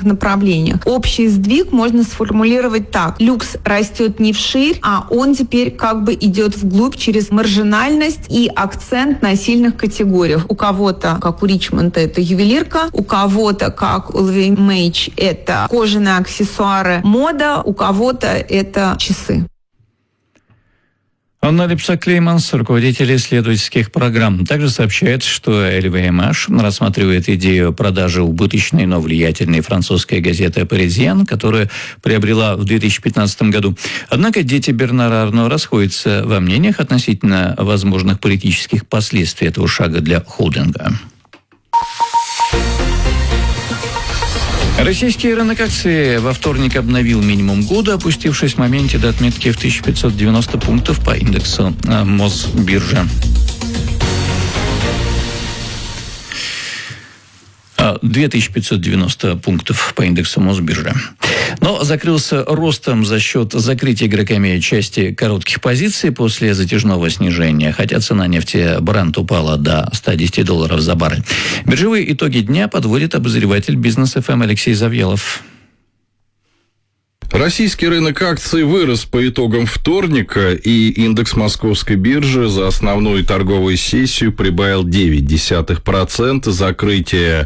разных направлениях. Общий сдвиг можно сформулировать так. Люкс растет не вширь, а он теперь как бы идет вглубь через маржинальность и акцент на сильных категориях. У кого-то, как у Ричмонда, это ювелирка, у кого-то, как у LVMH, это кожаные аксессуары, мода, у кого-то это часы. Анна Липсак-Клейманс, руководитель исследовательских программ, также сообщает, что LVMH рассматривает идею продажи убыточной, но влиятельной французской газеты «Паризьен», которую приобрела в 2015 году. Однако дети Бернара Арно расходятся во мнениях относительно возможных политических последствий этого шага для холдинга. Российский рынок акций во вторник обновил минимум года, опустившись в моменте до отметки в 1590 пунктов по индексу Мосбиржи. 2590 пунктов по индексу Мосбиржи. Но закрылся ростом за счет закрытия игроками части коротких позиций после затяжного снижения, хотя цена нефти Brent упала до $110 за баррель. Биржевые итоги дня подводит обозреватель Бизнес ФМ Алексей Завьялов. Российский рынок акций вырос по итогам вторника, и индекс Московской биржи за основную торговую сессию прибавил 0,9%, закрытие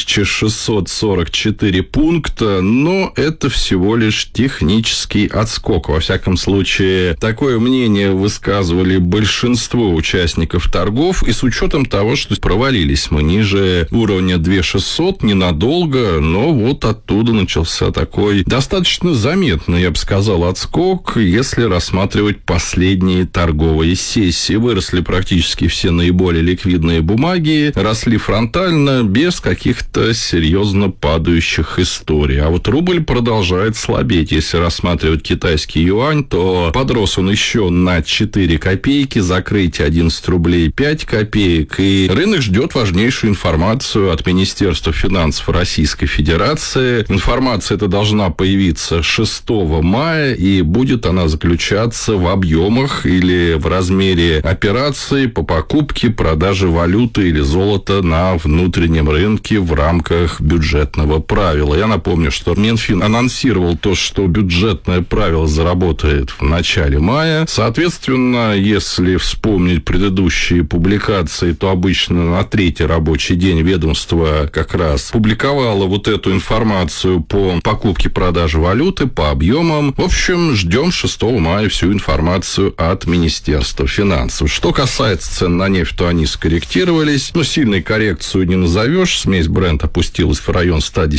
2644 пункта, но это всего лишь технический отскок. Во всяком случае, такое мнение высказывали большинство участников торгов, и с учетом того, что провалились мы ниже уровня 2600 ненадолго, но вот оттуда начался такой достаточно заметно, я бы сказал, отскок, если рассматривать последние торговые сессии. Выросли практически все наиболее ликвидные бумаги, росли фронтально, без каких-то серьезно падающих историй. А вот рубль продолжает слабеть. Если рассматривать китайский юань, то подрос он еще на 4 копейки, закрытие 11 рублей 5 копеек. И рынок ждет важнейшую информацию от Министерства финансов Российской Федерации. Информация эта должна появиться 6 мая, и будет она заключаться в объемах или в размере операций по покупке, продаже валюты или золота на внутреннем рынке в рамках бюджетного правила. Я напомню, что Минфин анонсировал то, что бюджетное правило заработает в начале мая. Соответственно, если вспомнить предыдущие публикации, то обычно на третий рабочий день ведомство как раз публиковало вот эту информацию по покупке, продаже валюты, по объемам. В общем, ждем 6 мая всю информацию от Министерства финансов. Что касается цен на нефть, то они скорректировались. Но сильной коррекцию не назовешь. Смесь Brent опустилась в район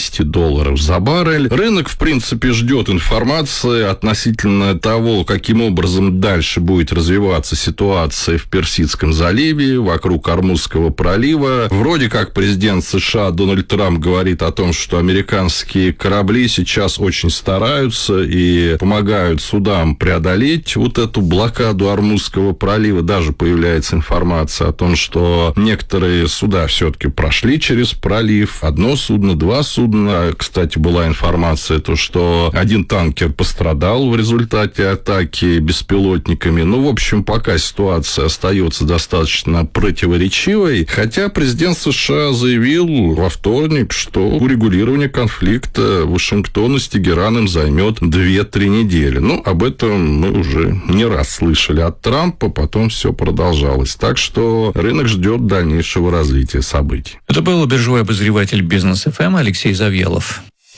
$110 за баррель. Рынок, в принципе, ждет информации относительно того, каким образом дальше будет развиваться ситуация в Персидском заливе, вокруг Ормузского пролива. Вроде как президент США Дональд Трамп говорит о том, что американские корабли сейчас очень стараются и помогают судам преодолеть вот эту блокаду Ормузского пролива. Даже появляется информация о том, что некоторые суда все-таки прошли через пролив. Одно судно, два судна. Кстати, была информация, то, что один танкер пострадал в результате атаки беспилотниками. Ну, в общем, пока ситуация остается достаточно противоречивой. Хотя президент США заявил во вторник, что урегулирование конфликта Вашингтона с Тегераном займет 2-3 недели. Ну, об этом мы уже не раз слышали от Трампа, потом все продолжалось. Так что рынок ждет дальнейшего развития событий. Это был биржевой обозреватель Бизнес ФМ Алексей Завьялов.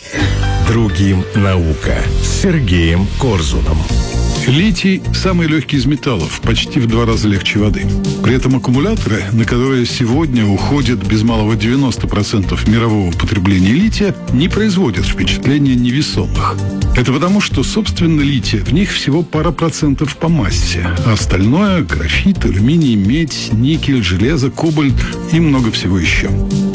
Другим наука с Сергеем Корзуном. Литий – самый легкий из металлов, почти в 2 раза легче воды. При этом аккумуляторы, на которые сегодня уходит без малого 90% мирового потребления лития, не производят впечатления невесомых. Это потому, что, собственно, лития в них всего пара процентов по массе, а остальное – графит, алюминий, медь, никель, железо, кобальт и много всего еще.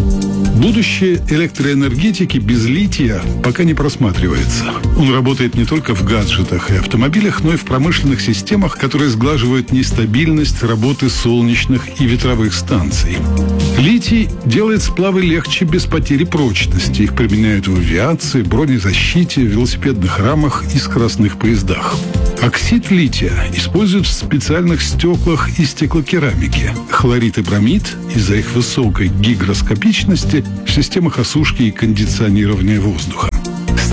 Будущее электроэнергетики без лития пока не просматривается. Он работает не только в гаджетах и автомобилях, но и в промышленных системах, которые сглаживают нестабильность работы солнечных и ветровых станций. Литий делает сплавы легче без потери прочности. Их применяют в авиации, бронезащите, велосипедных рамах и скоростных поездах. Оксид лития используют в специальных стеклах и стеклокерамике. Хлорид и бромид из-за их высокой гигроскопичности в системах осушки и кондиционирования воздуха.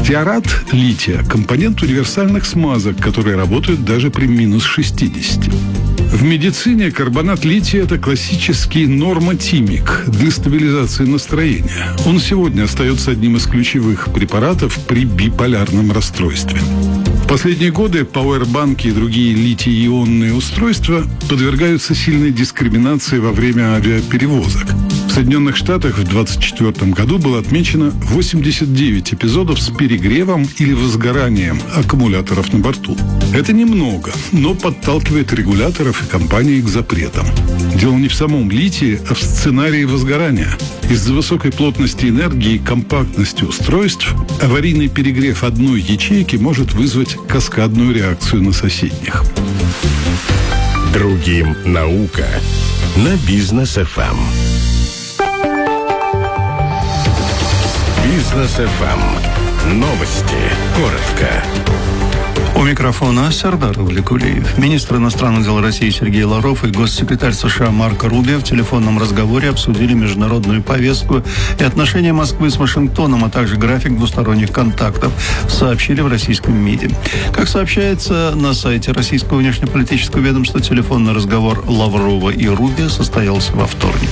Стеарат лития – компонент универсальных смазок, которые работают даже при минус 60. В медицине карбонат лития – это классический нормотимик для стабилизации настроения. Он сегодня остается одним из ключевых препаратов при биполярном расстройстве. В последние годы пауэрбанки и другие литий-ионные устройства подвергаются сильной дискриминации во время авиаперевозок. В Соединенных Штатах в 2024 году было отмечено 89 эпизодов с перегревом или возгоранием аккумуляторов на борту. Это немного, но подталкивает регуляторов и компании к запретам. Дело не в самом литии, а в сценарии возгорания. Из-за высокой плотности энергии и компактности устройств аварийный перегрев одной ячейки может вызвать каскадную реакцию на соседних. Другим наука на Бизнес-ФМ. Бизнес-ФМ. Новости. Коротко. У микрофона Сардар Валикулеев. Министр иностранных дел России Сергей Лавров и госсекретарь США Марко Рубио в телефонном разговоре обсудили международную повестку и отношения Москвы с Вашингтоном, а также график двусторонних контактов, сообщили в российском МИДе. Как сообщается на сайте российского внешнеполитического ведомства, телефонный разговор Лаврова и Рубио состоялся во вторник.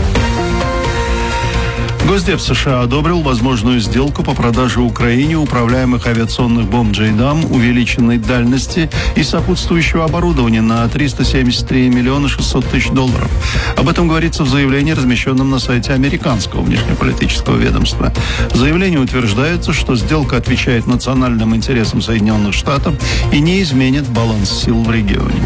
Госдеп США одобрил возможную сделку по продаже Украине управляемых авиационных бомб «Джейдам» увеличенной дальности и сопутствующего оборудования на 373 миллиона 600 тысяч долларов. Об этом говорится в заявлении, размещенном на сайте американского внешнеполитического ведомства. В заявлении утверждается, что сделка отвечает национальным интересам Соединенных Штатов и не изменит баланс сил в регионе.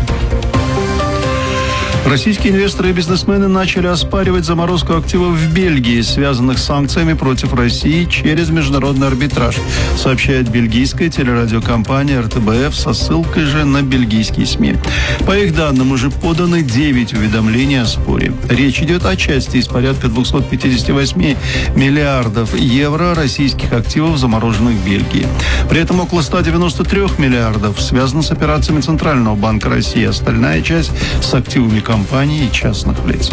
Российские инвесторы и бизнесмены начали оспаривать заморозку активов в Бельгии, связанных с санкциями против России через международный арбитраж, сообщает бельгийская телерадиокомпания РТБФ со ссылкой же на бельгийские СМИ. По их данным, уже поданы 9 уведомлений о споре. Речь идет о части из порядка 258 миллиардов евро российских активов, замороженных в Бельгии. При этом около 193 миллиардов связано с операциями Центрального банка России, остальная часть с активами компаний и частных лиц.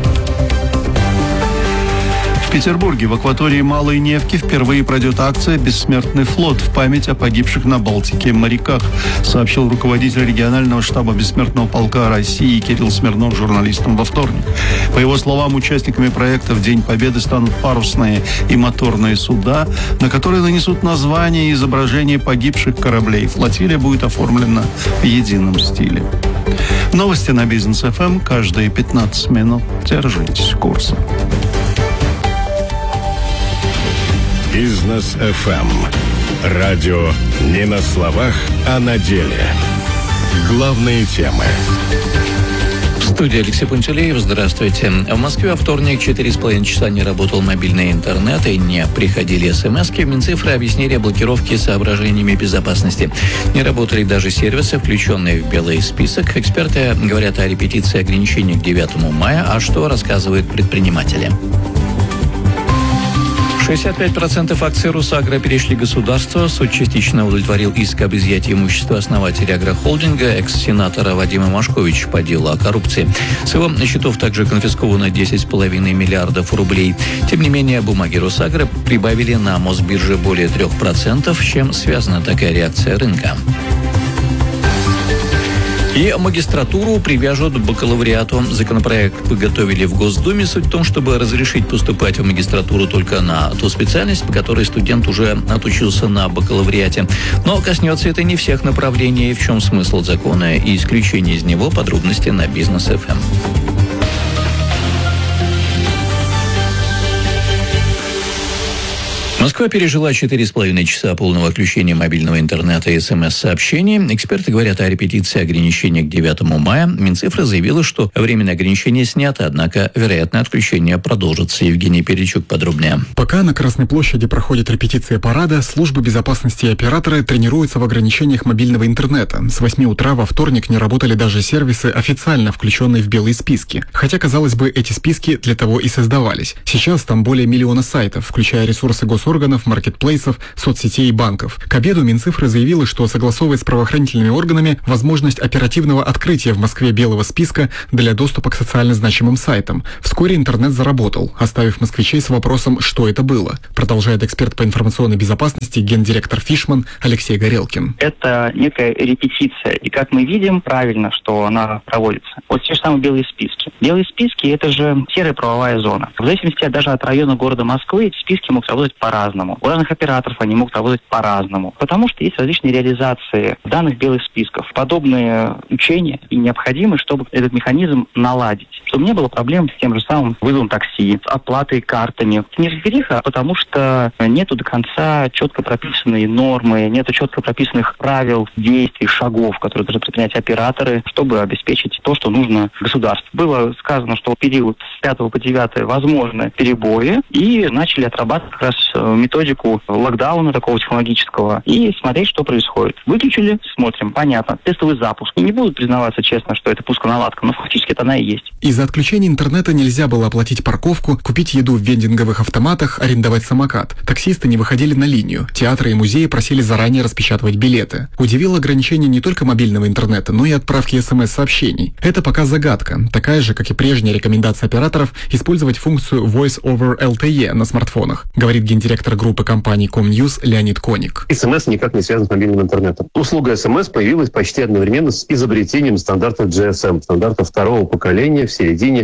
В Петербурге в акватории Малой Невки впервые пройдет акция «Бессмертный флот» в память о погибших на Балтике моряках, сообщил руководитель регионального штаба Бессмертного полка России Кирилл Смирнов журналистам во вторник. По его словам, участниками проекта в День Победы станут парусные и моторные суда, на которые нанесут названия и изображения погибших кораблей. Флотилия будет оформлена в едином стиле. Новости на Бизнес-ФМ каждые 15 минут. Держитесь курса. Бизнес-ФМ. Радио не на словах, а на деле. Главные темы. В студии Алексей Пантелеев. Здравствуйте. В Москве во вторник 4,5 часа не работал мобильный интернет и не приходили смски. Минцифры объяснили блокировки соображениями безопасности. Не работали даже сервисы, включенные в белый список. Эксперты говорят о репетиции ограничений к 9 мая. А что рассказывают предприниматели? 65% акций «Русагро» перешли государству. Суд частично удовлетворил иск об изъятии имущества основателя агрохолдинга, экс-сенатора Вадима Машковича по делу о коррупции. С его счетов также конфисковано 10,5 миллиардов рублей. Тем не менее, бумаги «Русагро» прибавили на Мосбирже более 3%, с чем связана такая реакция рынка. И магистратуру привяжут к бакалавриату. Законопроект подготовили в Госдуме. Суть в том, чтобы разрешить поступать в магистратуру только на ту специальность, по которой студент уже отучился на бакалавриате. Но коснется это не всех направлений. В чем смысл закона и исключение из него, подробности на Бизнес-ФМ. Москва пережила 4,5 часа полного отключения мобильного интернета и СМС-сообщений. Эксперты говорят о репетиции ограничений к 9 мая. Минцифра заявила, что временное ограничение снято, однако вероятно отключение продолжится. Евгений Перечук подробнее. Пока на Красной площади проходит репетиция парада, службы безопасности и операторы тренируются в ограничениях мобильного интернета. С 8 утра во вторник не работали даже сервисы, официально включенные в белые списки. Хотя, казалось бы, эти списки для того и создавались. Сейчас там более миллиона сайтов, включая ресурсы госорганов госорганов, маркетплейсов, соцсетей и банков. К обеду Минцифры заявила, что согласовывает с правоохранительными органами возможность оперативного открытия в Москве белого списка для доступа к социально значимым сайтам. Вскоре интернет заработал, оставив москвичей с вопросом, что это было. Продолжает эксперт по информационной безопасности, гендиректор Фишман Алексей Горелкин. Это некая репетиция. И как мы видим, правильно, что она проводится. Вот те же самые белые списки. Белые списки – это же серая правовая зона. В зависимости даже от района города Москвы эти списки могут работать по-разному. У разных операторов они могут работать по-разному. Потому что есть различные реализации данных белых списков. Подобные учения и необходимы, чтобы этот механизм наладить. Чтобы не было проблем с тем же самым вызовом такси, с оплатой картами. Это не разделиха, потому что нету до конца четко прописанной нормы, нету четко прописанных правил, действий, шагов, которые должны предпринять операторы, чтобы обеспечить то, что нужно государству. Было сказано, что в период с 5 по 9 возможны перебои, и начали отрабатывать как раз методику локдауна такого технологического и смотреть, что происходит. Выключили, смотрим, понятно, тестовый запуск. И не будут признаваться честно, что это пусконаладка, но фактически это она и есть. Из-за отключения интернета нельзя было оплатить парковку, купить еду в вендинговых автоматах, арендовать самокат. Таксисты не выходили на линию. Театры и музеи просили заранее распечатывать билеты. Удивило ограничение не только мобильного интернета, но и отправки СМС-сообщений. Это пока загадка. Такая же, как и прежняя рекомендация операторов, использовать функцию Voice over LTE на смартфонах, говорит гендиректор группы компаний Comnews Леонид Коник. СМС никак не связан с мобильным интернетом. Услуга СМС появилась почти одновременно с изобретением стандарта GSM, стандарта второго поколения в середине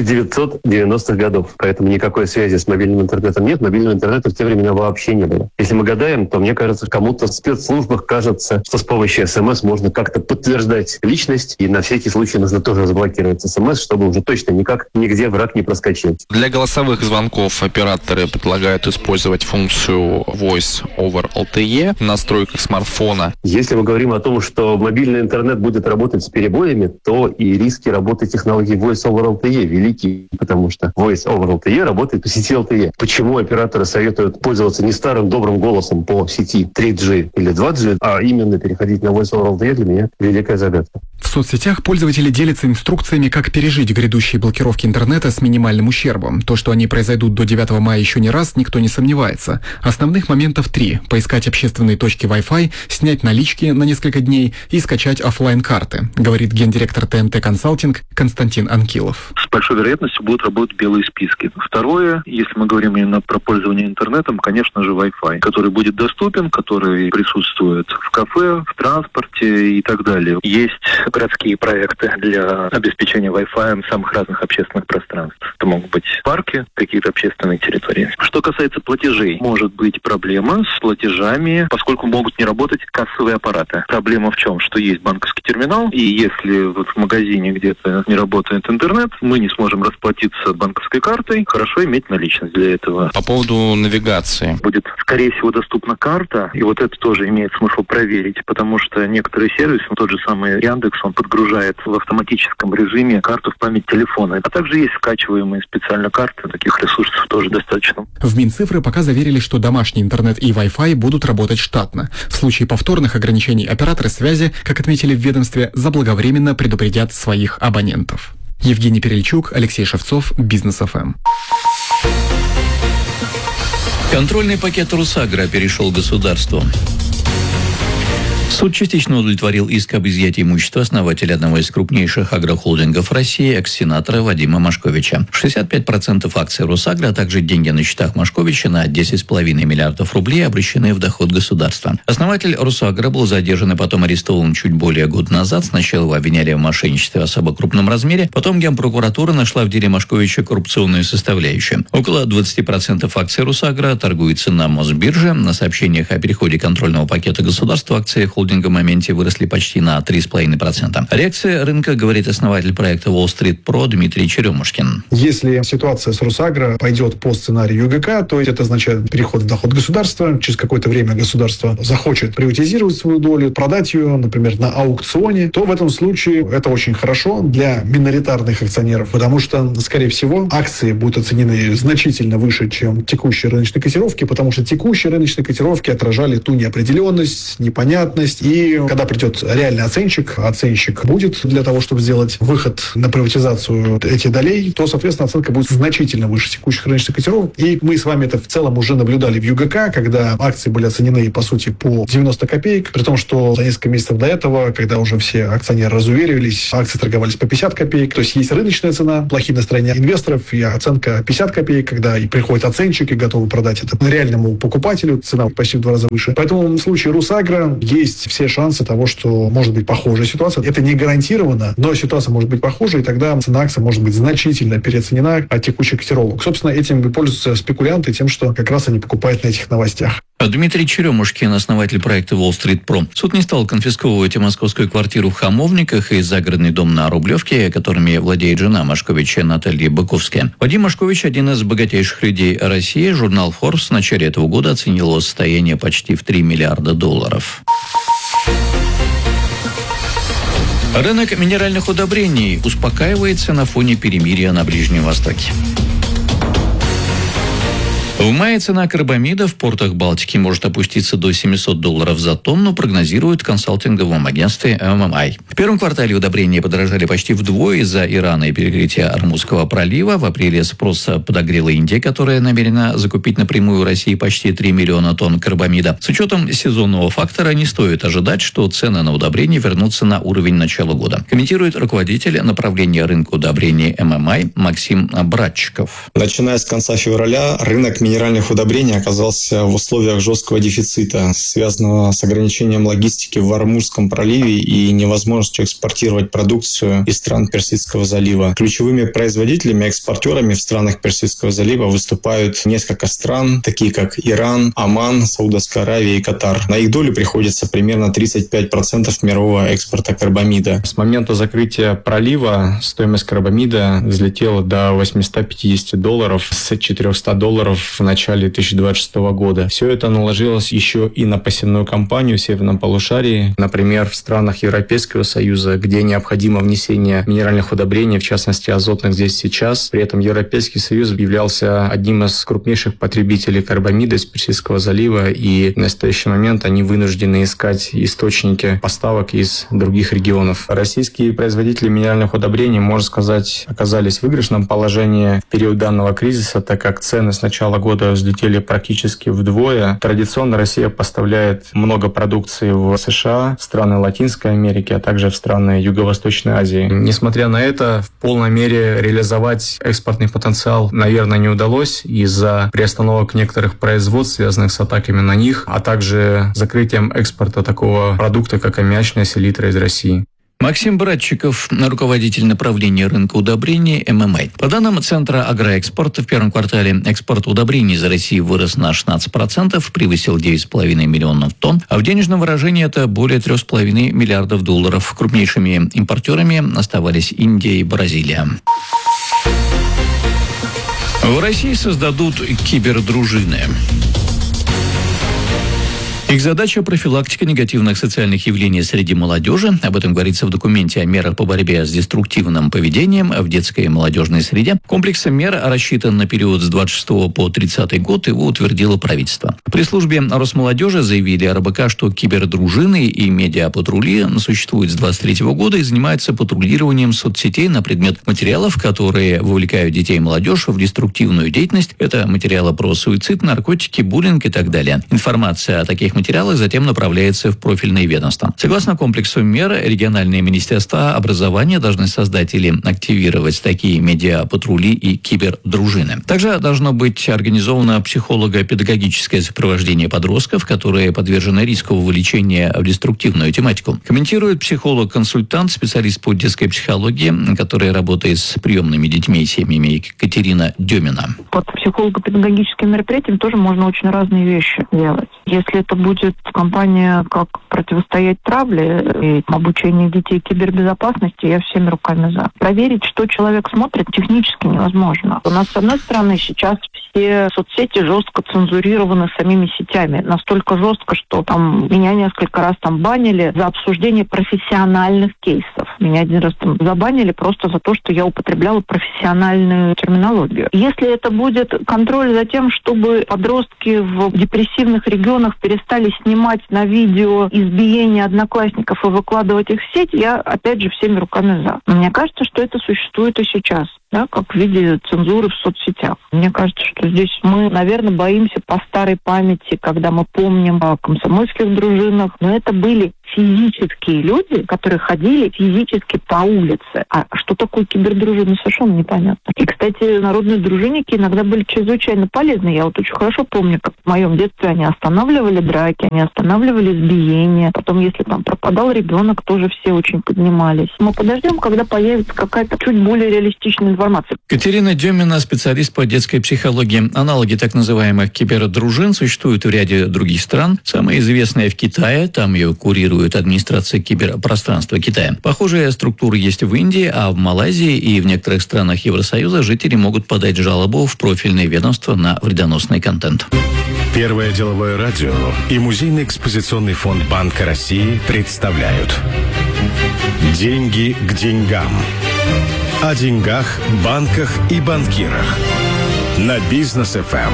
1990-х годов. Поэтому никакой связи с мобильным интернетом нет. Мобильного интернета в те времена вообще не было. Если мы гадаем, то мне кажется, кому-то в спецслужбах кажется, что с помощью СМС можно как-то подтверждать личность, и на всякий случай нужно тоже заблокировать СМС, чтобы уже точно никак нигде враг не проскочил. Для голосовых звонков операторы предлагают использовать функцию Voice over LTE в настройках смартфона. Если мы говорим о том, что мобильный интернет будет работать с перебоями, то и риски работы технологии Voice over LTE велики, потому что Voice over LTE работает по сети LTE. Почему операторы советуют пользоваться не старым добрым голосом по сети 3G или 2G, а именно переходить на Voice over LTE, для меня великая загадка. В соцсетях пользователи делятся инструкциями, как пережить грядущие блокировки интернета с минимальным ущербом. То, что они произойдут до 9 мая еще не раз, никто не сомневается. Основных моментов 3. Поискать общественные точки Wi-Fi, снять налички на несколько дней и скачать офлайн-карты, говорит гендиректор ТМТ Консалтинг Константин Анкилов. С большой вероятностью будут работать белые списки. Второе, если мы говорим именно про пользование интернетом, конечно же, Wi-Fi, который будет доступен, который присутствует в кафе, в транспорте и так далее. Есть городские проекты для обеспечения Wi-Fi в самых разных общественных пространствах. Это могут быть парки, какие-то общественные территории. Что касается платежей, может быть проблема с платежами, поскольку могут не работать кассовые аппараты. Проблема в чем? Что есть банковский терминал, и если вот в магазине где-то не работает интернет, мы не сможем расплатиться банковской картой, хорошо иметь наличность для этого. По поводу навигации. Будет, скорее всего, доступна карта, и вот это тоже имеет смысл проверить, потому что некоторые сервисы, тот же самый Яндекс, он подгружает в автоматическом режиме карту в память телефона. А также есть скачиваемые специально карты, таких ресурсов тоже достаточно. В Минцифры пока заверили, что домашний интернет и Wi-Fi будут работать штатно. В случае повторных ограничений операторы связи, как отметили в ведомстве, заблаговременно предупредят своих абонентов. Евгений Перельчук, Алексей Шевцов, Бизнес ФМ. Контрольный пакет Русагра перешел к государству. Суд частично удовлетворил иск об изъятии имущества основателя одного из крупнейших агрохолдингов России, экс-сенатора Вадима Машковича. 65% акций Русагра, а также деньги на счетах Машковича на 10,5 миллиардов рублей обращены в доход государства. Основатель Русагра был задержан и потом арестован чуть более года назад. Сначала его обвиняли в мошенничестве в особо крупном размере, потом Генпрокуратура нашла в деле Машковича коррупционную составляющую. Около 20% акций Русагра торгуется на Мосбирже. На сообщениях о переходе контрольного пакета государства акции холдинга в моменте выросли почти на 3,5%. Реакция рынка, говорит основатель проекта Wall Street Pro Дмитрий Черемушкин. Если ситуация с Русагро пойдет по сценарию ЮГК, то это означает переход в доход государства. Через какое-то время государство захочет приватизировать свою долю, продать ее, например, на аукционе, то в этом случае это очень хорошо для миноритарных акционеров, потому что, скорее всего, акции будут оценены значительно выше, чем текущие рыночные котировки, потому что текущие рыночные котировки отражали ту неопределенность, непонятность, есть. И когда придет реальный оценщик будет для того, чтобы сделать выход на приватизацию этих долей, то, соответственно, оценка будет значительно выше текущих рыночных котировок. И мы с вами это в целом уже наблюдали в ЮГК, когда акции были оценены, по сути, по 90 копеек, при том, что за несколько месяцев до этого, когда уже все акционеры разуверились, акции торговались по 50 копеек. То есть есть рыночная цена, плохие настроения инвесторов, и оценка 50 копеек, когда и приходит оценщик и готовы продать это реальному покупателю, цена почти в 2 раза выше. Поэтому в случае Русагро есть все шансы того, что может быть похожая ситуация. Это не гарантированно, но ситуация может быть похожей, и тогда цена акции может быть значительно переоценена от текущих котировок. Собственно, этим и пользуются спекулянты тем, что как раз они покупают на этих новостях. Дмитрий Черемушкин, основатель проекта Wall Street Pro. Суд не стал конфисковывать московскую квартиру в Хамовниках и загородный дом на Рублевке, которыми владеет жена Машковича Наталья Быковская. Вадим Машкович – один из богатейших людей России. Журнал Forbes в начале этого года оценил его состояние почти в $3 миллиарда. Рынок минеральных удобрений успокаивается на фоне перемирия на Ближнем Востоке. В мае цена карбамида в портах Балтики может опуститься до $700 за тонну, прогнозируют в консалтинговом агентстве MMI. В первом квартале удобрения подорожали почти вдвое из-за Ирана и перекрытия Ормузского пролива. В апреле спрос подогрела Индия, которая намерена закупить напрямую у России почти 3 миллиона тонн карбамида. С учетом сезонного фактора не стоит ожидать, что цены на удобрения вернутся на уровень начала года. Комментирует руководитель направления рынка удобрений MMI Максим Братчиков. Начиная с конца февраля рынок минеральных удобрений оказался в условиях жесткого дефицита, связанного с ограничением логистики в Ормузском проливе и невозможностью экспортировать продукцию из стран Персидского залива. Ключевыми производителями и экспортерами в странах Персидского залива выступают несколько стран, такие как Иран, Оман, Саудовская Аравия и Катар. На их долю приходится примерно 35% мирового экспорта карбамида. С момента закрытия пролива стоимость карбамида взлетела до $850 с $400 в начале 2026 года. Все это наложилось еще и на посевную кампанию в Северном полушарии. Например, в странах Европейского Союза, где необходимо внесение минеральных удобрений, в частности азотных здесь сейчас. При этом Европейский Союз являлся одним из крупнейших потребителей карбамида из Персидского залива, и в настоящий момент они вынуждены искать источники поставок из других регионов. Российские производители минеральных удобрений, можно сказать, оказались в выигрышном положении в период данного кризиса, так как цены с начала года взлетели практически вдвое. Традиционно Россия поставляет много продукции в США, в страны Латинской Америки, а также в страны Юго-Восточной Азии. Несмотря на это, в полной мере реализовать экспортный потенциал, наверное, не удалось из-за приостановок некоторых производств, связанных с атаками на них, а также закрытием экспорта такого продукта, как аммиачная селитра из России. Максим Братчиков, руководитель направления рынка удобрений ММА. По данным Центра агроэкспорта, в первом квартале экспорт удобрений из России вырос на 16%, превысил 9,5 миллионов тонн, а в денежном выражении это более $3,5 миллиардов. Крупнейшими импортерами оставались Индия и Бразилия. В России создадут кибердружины. Их задача – профилактика негативных социальных явлений среди молодежи. Об этом говорится в документе о мерах по борьбе с деструктивным поведением в детской и молодежной среде. Комплекс мер рассчитан на период с 26 по 30 год, его утвердило правительство. При службе Росмолодежи заявили РБК, что кибердружины и медиапатрули существуют с 23 года и занимаются патрулированием соцсетей на предмет материалов, которые вовлекают детей и молодежь в деструктивную деятельность. Это материалы про суицид, наркотики, буллинг и так далее. Информация о таких материалах затем направляется в профильные ведомства. Согласно комплексу мер, региональные министерства образования должны создать или активировать такие медиапатрули и кибердружины. Также должно быть организовано психолого-педагогическое сопровождение подростков, которые подвержены риску вовлечения в деструктивную тематику. Комментирует психолог-консультант, специалист по детской психологии, который работает с приемными детьми и семьями, Екатерина Демина. Под психолого-педагогическим мероприятием тоже можно очень разные вещи делать. Если это будет кампания «Как противостоять травле» и обучение детей кибербезопасности, я всеми руками за. Проверить, что человек смотрит, технически невозможно. У нас, с одной стороны, сейчас все соцсети жестко цензурированы самими сетями. Настолько жестко, что там меня несколько раз там банили за обсуждение профессиональных кейсов. Меня один раз там забанили просто за то, что я употребляла профессиональную терминологию. Если это будет контроль за тем, чтобы подростки в депрессивных регионах перестали снимать на видео избиения одноклассников и выкладывать их в сеть, я, опять же, всеми руками за. Мне кажется, что это существует и сейчас, да, как в виде цензуры в соцсетях. Мне кажется, что здесь мы, наверное, боимся по старой памяти, когда мы помним о комсомольских дружинах, но это были физические люди, которые ходили физически по улице. А что такое кибердружины, совершенно непонятно. И, кстати, народные дружинники иногда были чрезвычайно полезны. Я вот очень хорошо помню, как в моем детстве они останавливали драки, они останавливали избиения. Потом, если там пропадал ребенок, тоже все очень поднимались. Мы подождем, когда появится какая-то чуть более реалистичная информация. Катерина Демина, специалист по детской психологии. Аналоги так называемых кибердружин существуют в ряде других стран. Самая известная в Китае, там ее курирует администрация киберпространства Китая. Похожая структура есть в Индии, а в Малайзии и в некоторых странах Евросоюза жители могут подать жалобу в профильное ведомство на вредоносный контент. Первое деловое радио и Музейный экспозиционный фонд Банка России представляют «Деньги к деньгам». О деньгах, банках и банкирах. На Бизнес-ФМ.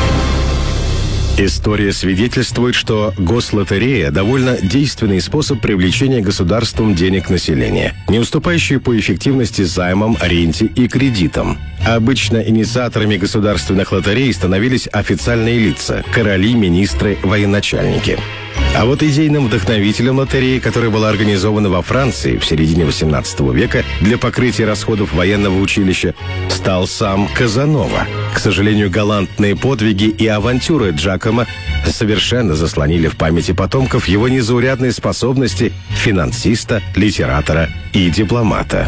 История свидетельствует, что гослотерея – довольно действенный способ привлечения государством денег населения, не уступающий по эффективности займам, ренте и кредитам. Обычно инициаторами государственных лотерей становились официальные лица – короли, министры, военачальники. А вот идейным вдохновителем лотереи, которая была организована во Франции в середине XVIII века для покрытия расходов военного училища, стал сам Казанова. К сожалению, галантные подвиги и авантюры Джакомо совершенно заслонили в памяти потомков его незаурядные способности финансиста, литератора и дипломата.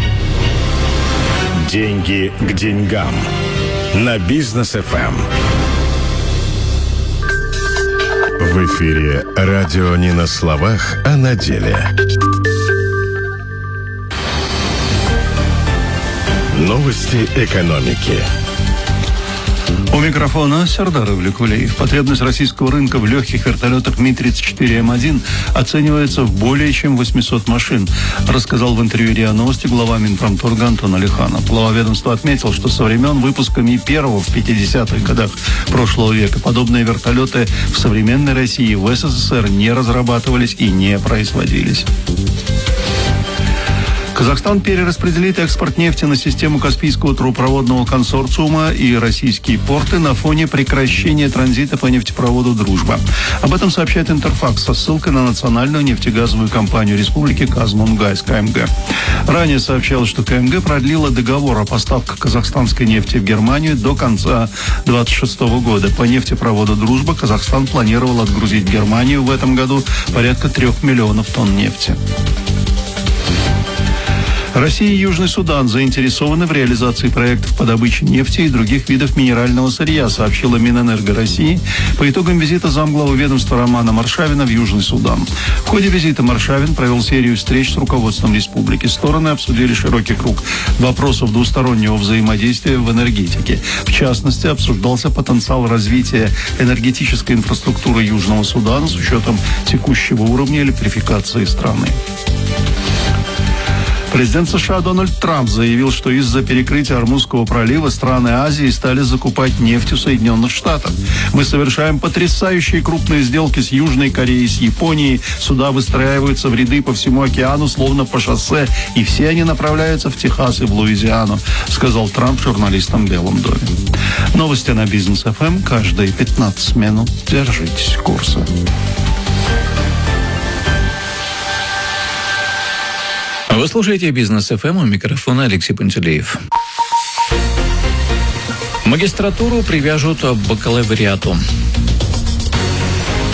Деньги к деньгам. На Бизнес-ФМ. В эфире радио не на словах, а на деле. Новости экономики. У микрофона Сердар Ивликулеев. Потребность российского рынка в легких вертолетах Ми-34М1 оценивается в более чем 800 машин, рассказал в интервью РИА Новости глава Минпромторга Антон Алиханов. Глава ведомства отметил, что со времен выпуска Ми-1 в 50-х годах прошлого века подобные вертолеты в современной России в СССР не разрабатывались и не производились. Казахстан перераспределит экспорт нефти на систему Каспийского трубопроводного консорциума и российские порты на фоне прекращения транзита по нефтепроводу «Дружба». Об этом сообщает Интерфакс со ссылкой на национальную нефтегазовую компанию республики «Казмунгаз» КМГ. Ранее сообщалось, что КМГ продлила договор о поставках казахстанской нефти в Германию до конца 2026 года. По нефтепроводу «Дружба» Казахстан планировал отгрузить в Германию в этом году порядка 3 миллионов тонн нефти. Россия и Южный Судан заинтересованы в реализации проектов по добыче нефти и других видов минерального сырья, сообщила Минэнерго России по итогам визита замглавы ведомства Романа Маршавина в Южный Судан. В ходе визита Маршавин провел серию встреч с руководством республики. Стороны обсудили широкий круг вопросов двустороннего взаимодействия в энергетике. В частности, обсуждался потенциал развития энергетической инфраструктуры Южного Судана с учетом текущего уровня электрификации страны. Президент США Дональд Трамп заявил, что из-за перекрытия Ормузского пролива страны Азии стали закупать нефть у Соединенных Штатов. Мы совершаем потрясающие крупные сделки с Южной Кореей, с Японией. Суда выстраиваются в ряды по всему океану, словно по шоссе, и все они направляются в Техас и в Луизиану, сказал Трамп журналистам в Белом доме. Новости на Бизнес-ФМ каждые 15 минут. Держитесь курса. Вы слушаете «Бизнес-ФМ», у микрофона Алексей Пантелеев. Магистратуру привяжут к бакалавриату.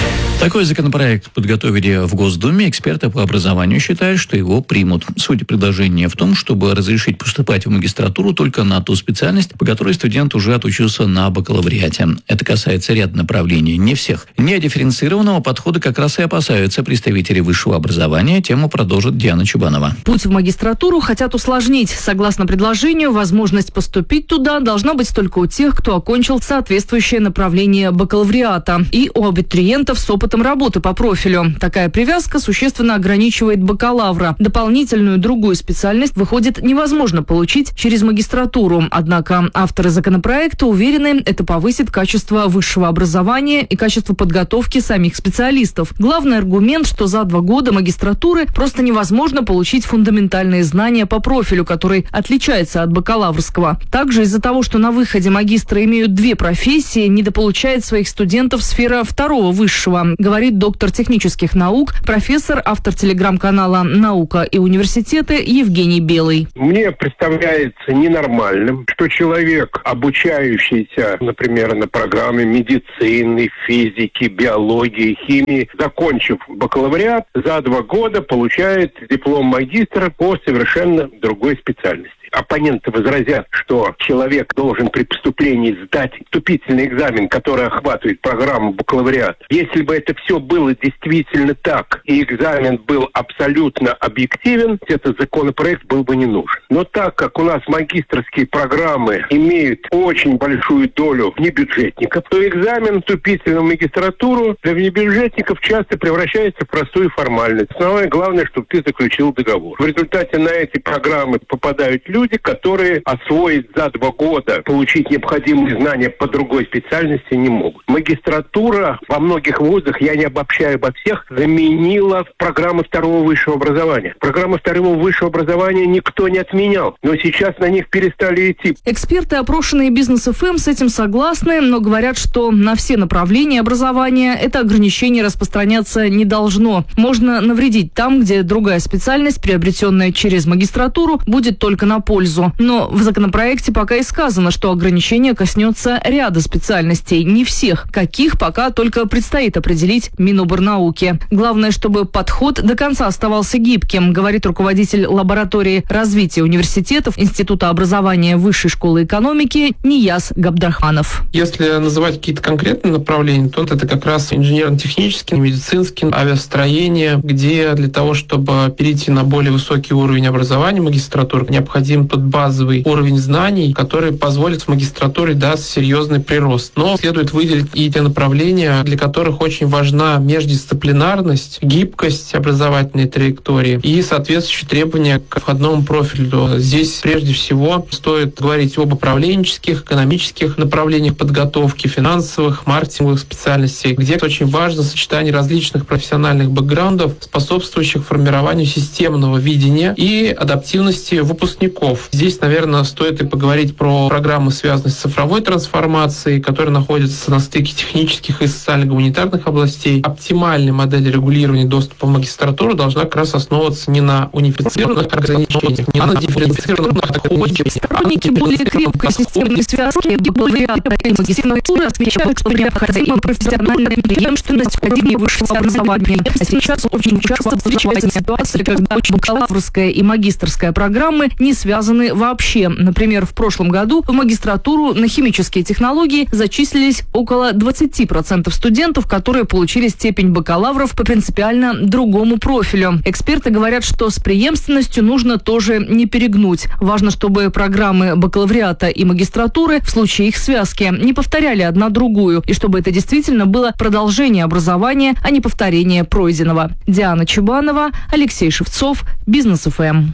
Такой законопроект подготовили в Госдуме. Эксперты по образованию считают, что его примут. Суть предложения в том, чтобы разрешить поступать в магистратуру только на ту специальность, по которой студент уже отучился на бакалавриате. Это касается ряда направлений, не всех. Недифференцированного подхода как раз и опасаются представители высшего образования. Тему продолжит Диана Чубанова. Путь в магистратуру хотят усложнить. Согласно предложению, возможность поступить туда должна быть только у тех, кто окончил соответствующее направление бакалавриата, и у абитуриентов с опытом работы по профилю. Такая привязка существенно ограничивает бакалавра. Дополнительную другую специальность, выходит, невозможно получить через магистратуру. Однако авторы законопроекта уверены, это повысит качество высшего образования и качество подготовки самих специалистов. Главный аргумент, что за 2 года магистратуры просто невозможно получить фундаментальные знания по профилю, который отличается от бакалаврского. Также из-за того, что на выходе магистры имеют 2 профессии, недополучает своих студентов сфера 2-го высшего, говорит доктор технических наук, профессор, автор телеграм-канала «Наука и университеты» Евгений Белый. Мне представляется ненормальным, что человек, обучающийся, например, на программе медицины, физики, биологии, химии, закончив бакалавриат, за 2 года получает диплом магистра по совершенно другой специальности. Оппоненты возразят, что человек должен при поступлении сдать вступительный экзамен, который охватывает программу бакалавриат. Если бы это все было действительно так, и экзамен был абсолютно объективен, этот законопроект был бы не нужен. Но так как у нас магистерские программы имеют очень большую долю внебюджетников, то экзамен вступительного в магистратуру для внебюджетников часто превращается в простую формальность. Самое главное, чтобы ты заключил договор. В результате на эти программы попадают люди, которые освоить за 2 года, получить необходимые знания по другой специальности не могут. Магистратура во многих вузах, я не обобщаю обо всех, заменила программы 2-го высшего образования. Программы 2-го высшего образования никто не отменял, но сейчас на них перестали идти. Эксперты, опрошенные Бизнес-ФМ, с этим согласны, но говорят, что на все направления образования это ограничение распространяться не должно. Можно навредить там, где другая специальность, приобретенная через магистратуру, будет только на пользу. Но в законопроекте пока и сказано, что ограничение коснется ряда специальностей, не всех. Каких пока только предстоит определить Миноборнауки. Главное, чтобы подход до конца оставался гибким, говорит руководитель лаборатории развития университетов Института образования Высшей школы экономики Нияз Габдраханов. Если называть какие-то конкретные направления, то это как раз инженерно-технический, медицинский, авиастроение, где для того, чтобы перейти на более высокий уровень образования магистратуры, необходим тот базовый уровень знаний, который позволит в магистратуре даст серьезный прирост. Но следует выделить и те направления, для которых очень важна междисциплинарность, гибкость образовательной траектории и соответствующие требования к входному профилю. Здесь прежде всего стоит говорить об управленческих, экономических направлениях подготовки, финансовых, маркетинговых специальностей, где очень важно сочетание различных профессиональных бэкграундов, способствующих формированию системного видения и адаптивности выпускников. Здесь, наверное, стоит и поговорить про программы, связанные с цифровой трансформацией, которые находятся на стыке технических и социально-гуманитарных областей. Оптимальная модель регулирования доступа в магистратуру должна как раз основываться не на унифицированных ограничениях, не на дифференцированных подходах. Сторонники более крепкой системной связки бакалавриата и магистратуры отмечают, что необходима профессиональная преемственность в академии высшего образования. А сейчас очень часто встречается ситуация, когда бакалаврская и магистерская программы не связаны вообще. Например, в прошлом году в магистратуру на химические технологии зачислились около 20% студентов, которые получили степень бакалавров по принципиально другому профилю. Эксперты говорят, что с преемственностью нужно тоже не перегнуть. Важно, чтобы программы бакалавриата и магистратуры в случае их связки не повторяли одна другую, и чтобы это действительно было продолжение образования, а не повторение пройденного. Диана Чубанова, Алексей Шевцов, Бизнес-ФМ.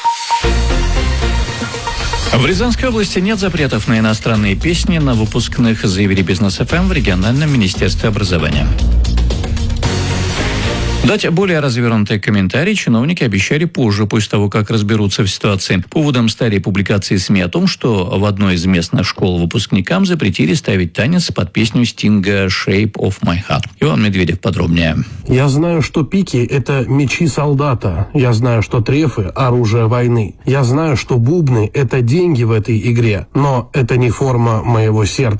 В Рязанской области нет запретов на иностранные песни на выпускных, заявили Бизнес-ФМ в региональном министерстве образования. Дать более развернутый комментарий чиновники обещали позже, после того, как разберутся в ситуации. Поводом стали публикации СМИ о том, что в одной из местных школ выпускникам запретили ставить танец под песню Стинга «Shape of My Heart». Иван Медведев подробнее. Я знаю, что пики – это мечи солдата. Я знаю, что трефы – оружие войны. Я знаю, что бубны – это деньги в этой игре. Но это не форма моего сердца.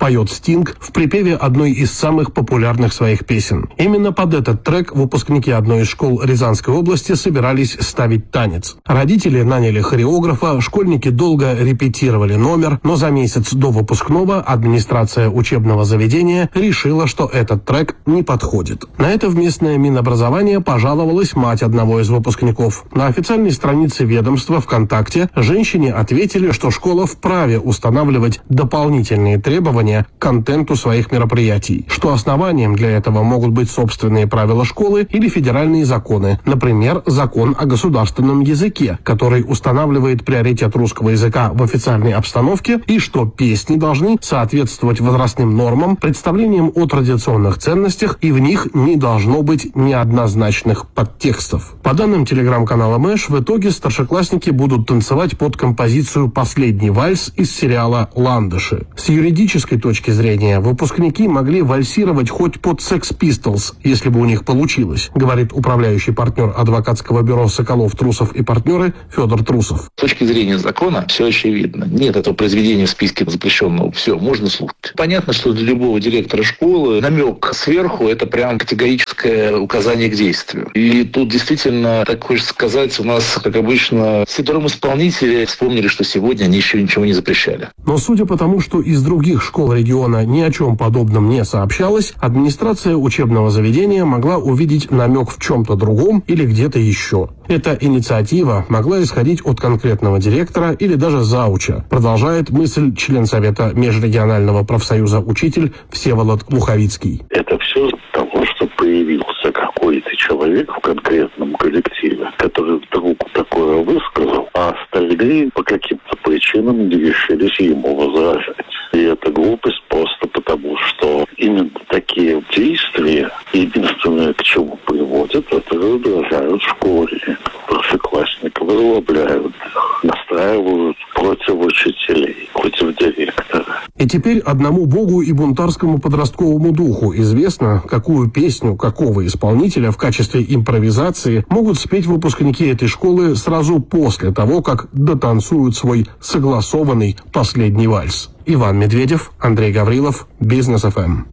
поет Стинг в припеве одной из самых популярных своих песен. Именно под этот трек выпускники одной из школ Рязанской области собирались ставить танец. Родители наняли хореографа, школьники долго репетировали номер, но за месяц до выпускного администрация учебного заведения решила, что этот трек не подходит. На это в местное Минобразование пожаловалась мать одного из выпускников. На официальной странице ведомства ВКонтакте женщине ответили, что школа вправе устанавливать дополнительные требования к контенту своих мероприятий, что основанием для этого могут быть собственные правила школы или федеральные законы, например, закон о государственном языке, который устанавливает приоритет русского языка в официальной обстановке, и что песни должны соответствовать возрастным нормам, представлениям о традиционных ценностях, и в них не должно быть неоднозначных подтекстов. По данным телеграм-канала Мэш, в итоге старшеклассники будут танцевать под композицию «Последний вальс» из сериала «Ландыши». С юридической точки зрения, выпускники могли вальсировать хоть под Sex Pistols, если бы у них получилось, говорит управляющий партнер адвокатского бюро «Соколов, Трусов и партнеры» Федор Трусов. С точки зрения закона все очевидно. Нет этого произведения в списке запрещенного. Все, можно слушать. Понятно, что для любого директора школы намек сверху – это прям категорическое указание к действию. И тут действительно, так хочется сказать, у нас, как обычно, синдром-исполнители вспомнили, что сегодня они еще ничего не запрещали. Но судя по тому, что из других школ региона ни о чем подобном не сообщалось, администрация учебного заведения могла увидеть намек в чем-то другом или где-то еще. Эта инициатива могла исходить от конкретного директора или даже зауча, продолжает мысль член Совета межрегионального профсоюза «Учитель» Всеволод Луховицкий. Это все из-за того, что появился какой-то человек в конкретном коллективе, который вдруг такое высказал, а остальные по каким-то причинам не решились ему возражать. И это глупость просто потому, что именно такие действия, единственное, к чему приводят, это раздражают в школе. Старшеклассников разлобляют, настраивают против учителей, против директора. И теперь одному богу и бунтарскому подростковому духу известно, какую песню какого исполнителя в качестве импровизации могут спеть выпускники этой школы сразу после того, как дотанцуют свой согласованный последний вальс. Иван Медведев, Андрей Гаврилов, Бизнес ФМ.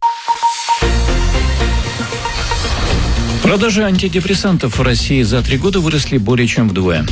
Продажи антидепрессантов в России за 3 года выросли более чем вдвое.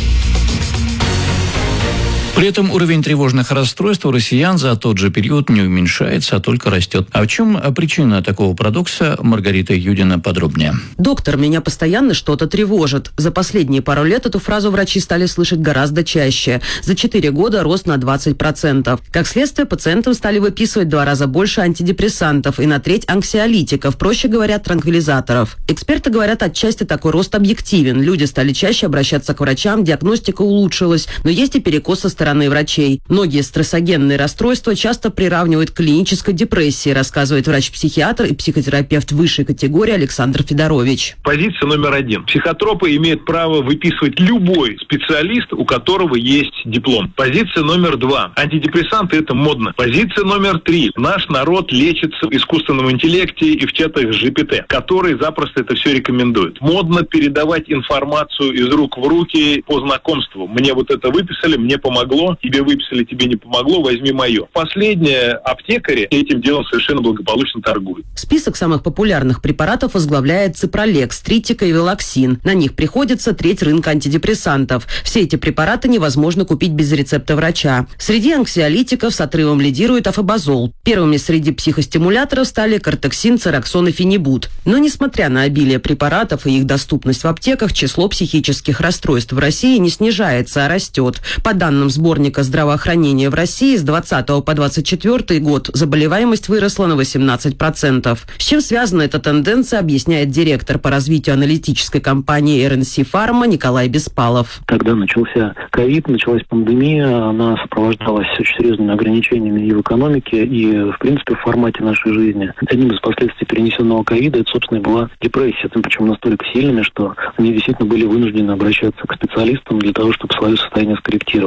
При этом уровень тревожных расстройств у россиян за тот же период не уменьшается, а только растет. А в чем причина такого парадокса? Маргарита Юдина подробнее. Доктор, меня постоянно что-то тревожит. За последние пару лет эту фразу врачи стали слышать гораздо чаще. За 4 года рост на 20%. Как следствие, пациентам стали выписывать в 2 раза больше антидепрессантов и на 1/3 анксиолитиков, проще говоря, транквилизаторов. Эксперты говорят, отчасти такой рост объективен. Люди стали чаще обращаться к врачам, диагностика улучшилась, но есть и перекос со стороны врачей. Многие стрессогенные расстройства часто приравнивают к клинической депрессии, рассказывает врач-психиатр и психотерапевт высшей категории Александр Федорович. Позиция номер 1. Психотропы имеют право выписывать любой специалист, у которого есть диплом. Позиция номер 2. Антидепрессанты – это модно. Позиция номер 3. Наш народ лечится в искусственном интеллекте и в чатах GPT, которые запросто это все рекомендуют. Модно передавать информацию из рук в руки по знакомству. Мне вот это выписали, мне помогло, тебе выписали, тебе не помогло, возьми мое. Последние аптекари этим делом совершенно благополучно торгуют. Список самых популярных препаратов возглавляет Ципролекс, Тритика и Велоксин. На них приходится 1/3 рынка антидепрессантов. Все эти препараты невозможно купить без рецепта врача. Среди анксиолитиков с отрывом лидирует афобазол. Первыми среди психостимуляторов стали кортексин, цероксон и фенибут. Но несмотря на обилие препаратов и их доступность в аптеках, число психических расстройств в России не снижается, а растет. По данным сборника здравоохранения в России с 20 по 24 год заболеваемость выросла на 18%. С чем связана эта тенденция, объясняет директор по развитию аналитической компании РНС Фарма Николай Беспалов. Когда начался ковид, началась пандемия, она сопровождалась очень серьезными ограничениями и в экономике, и, в принципе, в формате нашей жизни. Одним из последствий перенесенного ковида это, собственно, была депрессия, причем настолько сильными, что они действительно были вынуждены обращаться к специалистам для того, чтобы свое состояние скорректировать.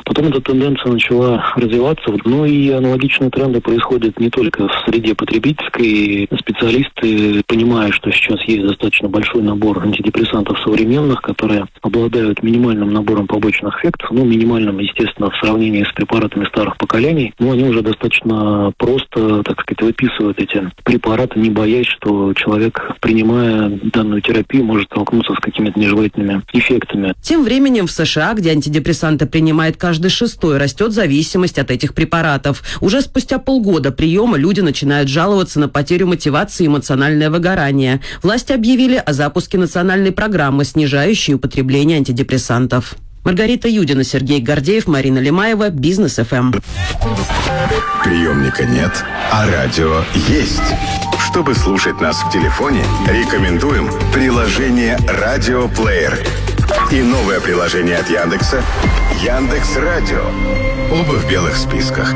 Потом эта тенденция начала развиваться. Ну и аналогичные тренды происходят не только в среде потребительской. Специалисты, понимая, что сейчас есть достаточно большой набор антидепрессантов современных, которые обладают минимальным набором побочных эффектов, ну, минимальным, естественно, в сравнении с препаратами старых поколений, но они уже достаточно просто, так сказать, выписывают эти препараты, не боясь, что человек, принимая данную терапию, может столкнуться с какими-то нежелательными эффектами. Тем временем в США, где антидепрессанты принимает каждый шестой, растет зависимость от этих препаратов. Уже спустя полгода приема люди начинают жаловаться на потерю мотивации и эмоциональное выгорание. Власти объявили о запуске национальной программы, снижающей употребление антидепрессантов. Маргарита Юдина, Сергей Гордеев, Марина Лемаева, Бизнес ФМ. Приемника нет, а радио есть. Чтобы слушать нас в телефоне, рекомендуем приложение «Радиоплеер» и новое приложение от Яндекса «Яндекс.Радио». Оба в белых списках.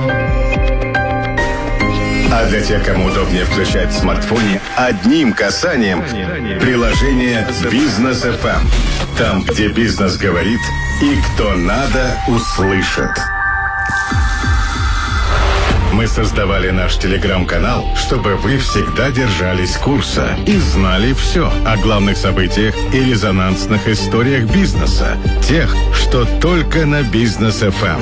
А для тех, кому удобнее включать в смартфоне, одним касанием приложение «Бизнес ФМ». Там, где бизнес говорит и кто надо, услышит. Мы создавали наш телеграм-канал, чтобы вы всегда держались курса и знали все о главных событиях и резонансных историях бизнеса. Тех, что только на Бизнес ФМ.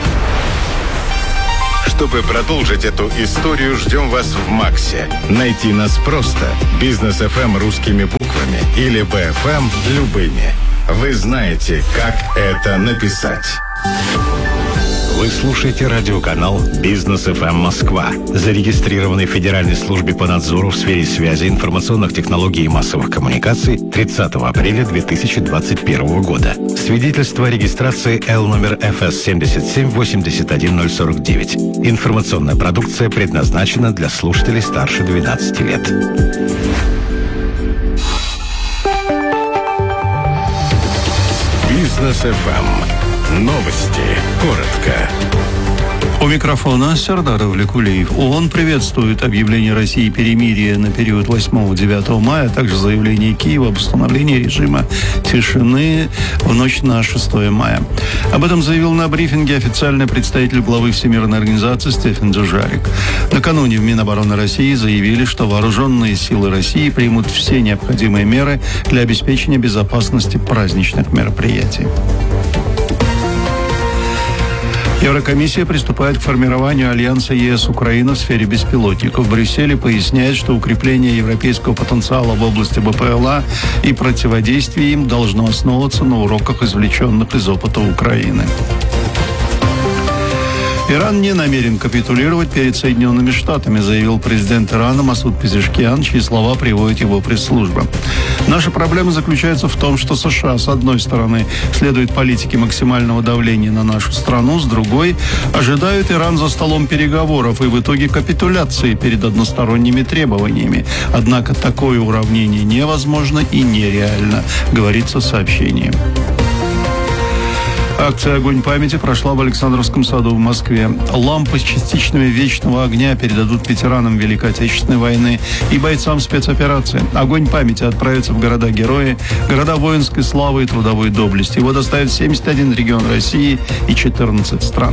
Чтобы продолжить эту историю, ждем вас в Максе. Найти нас просто. Бизнес ФМ русскими буквами или БФМ любыми. Вы знаете, как это написать. Вы слушаете радиоканал «Бизнес ФМ Москва», зарегистрированный в Федеральной службе по надзору в сфере связи, информационных технологий и массовых коммуникаций 30 апреля 2021 года. Свидетельство о регистрации Л номер ФС 7781049. Информационная продукция предназначена для слушателей старше 12 лет. Бизнес ФМ. Новости. Коротко. У микрофона Сердар Влекулиев. ООН приветствует объявление России перемирия на период 8-9 мая, а также заявление Киева об установлении режима тишины в ночь на 6 мая. Об этом заявил на брифинге официальный представитель главы Всемирной организации Стефан Дужарик. Накануне в Минобороны России заявили, что вооруженные силы России примут все необходимые меры для обеспечения безопасности праздничных мероприятий. Еврокомиссия приступает к формированию альянса ЕС-Украина в сфере беспилотников. В Брюсселе поясняет, что укрепление европейского потенциала в области БПЛА и противодействие им должно основываться на уроках, извлеченных из опыта Украины. Иран не намерен капитулировать перед Соединенными Штатами, заявил президент Ирана Масуд Пезешкиан, чьи слова приводит его пресс-служба. Наша проблема заключается в том, что США, с одной стороны, следует политике максимального давления на нашу страну, с другой, ожидают Иран за столом переговоров и в итоге капитуляции перед односторонними требованиями. Однако такое уравнение невозможно и нереально, говорится в сообщении. Акция «Огонь памяти» прошла в Александровском саду в Москве. Лампы с частичными вечного огня передадут ветеранам Великой Отечественной войны и бойцам спецоперации. «Огонь памяти» отправится в города-герои, города воинской славы и трудовой доблести. Его доставят в 71 регион России и 14 стран.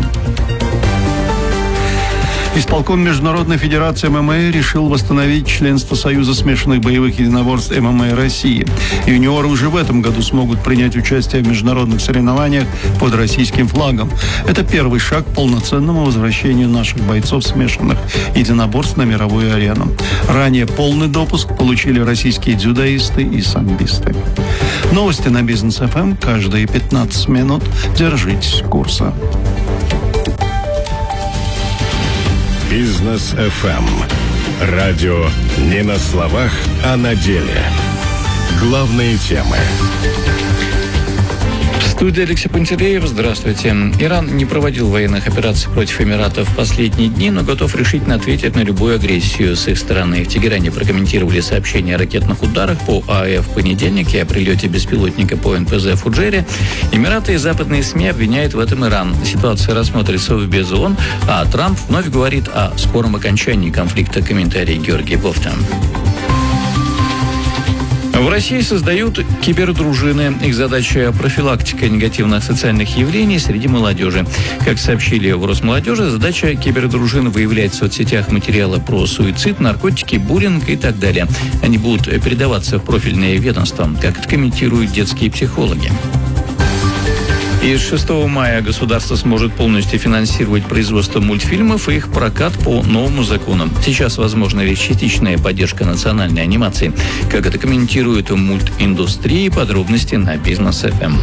Исполком Международной Федерации ММА решил восстановить членство Союза смешанных боевых единоборств ММА России. Юниоры уже в этом году смогут принять участие в международных соревнованиях под российским флагом. Это первый шаг к полноценному возвращению наших бойцов смешанных единоборств на мировую арену. Ранее полный допуск получили российские дзюдоисты и самбисты. Новости на Бизнес ФМ каждые 15 минут. Держитесь курса. Бизнес ФМ. Радио не на словах, а на деле. Главные темы. В студии Алексей Пантелеев. Здравствуйте. Иран не проводил военных операций против Эмиратов в последние дни, но готов решительно ответить на любую агрессию с их стороны. В Тегеране прокомментировали сообщения о ракетных ударах по АЭ в понедельник и о прилете беспилотника по НПЗ в Фуджере. Эмираты и западные СМИ обвиняют в этом Иран. Ситуация рассмотрится в без ООН, а Трамп вновь говорит о скором окончании конфликта. Комментарий Георгий Бофта. В России создают кибердружины. Их задача – профилактика негативных социальных явлений среди молодежи. Как сообщили в Росмолодежи, задача кибердружин – выявлять в соцсетях материалы про суицид, наркотики, буллинг и так далее. Они будут передаваться в профильные ведомства, как это комментируют детские психологи. И с 6 мая государство сможет полностью финансировать производство мультфильмов и их прокат по новому закону. Сейчас возможна лишь частичная поддержка национальной анимации. Как это комментирует мультиндустрия, подробности на Бизнес-ФМ.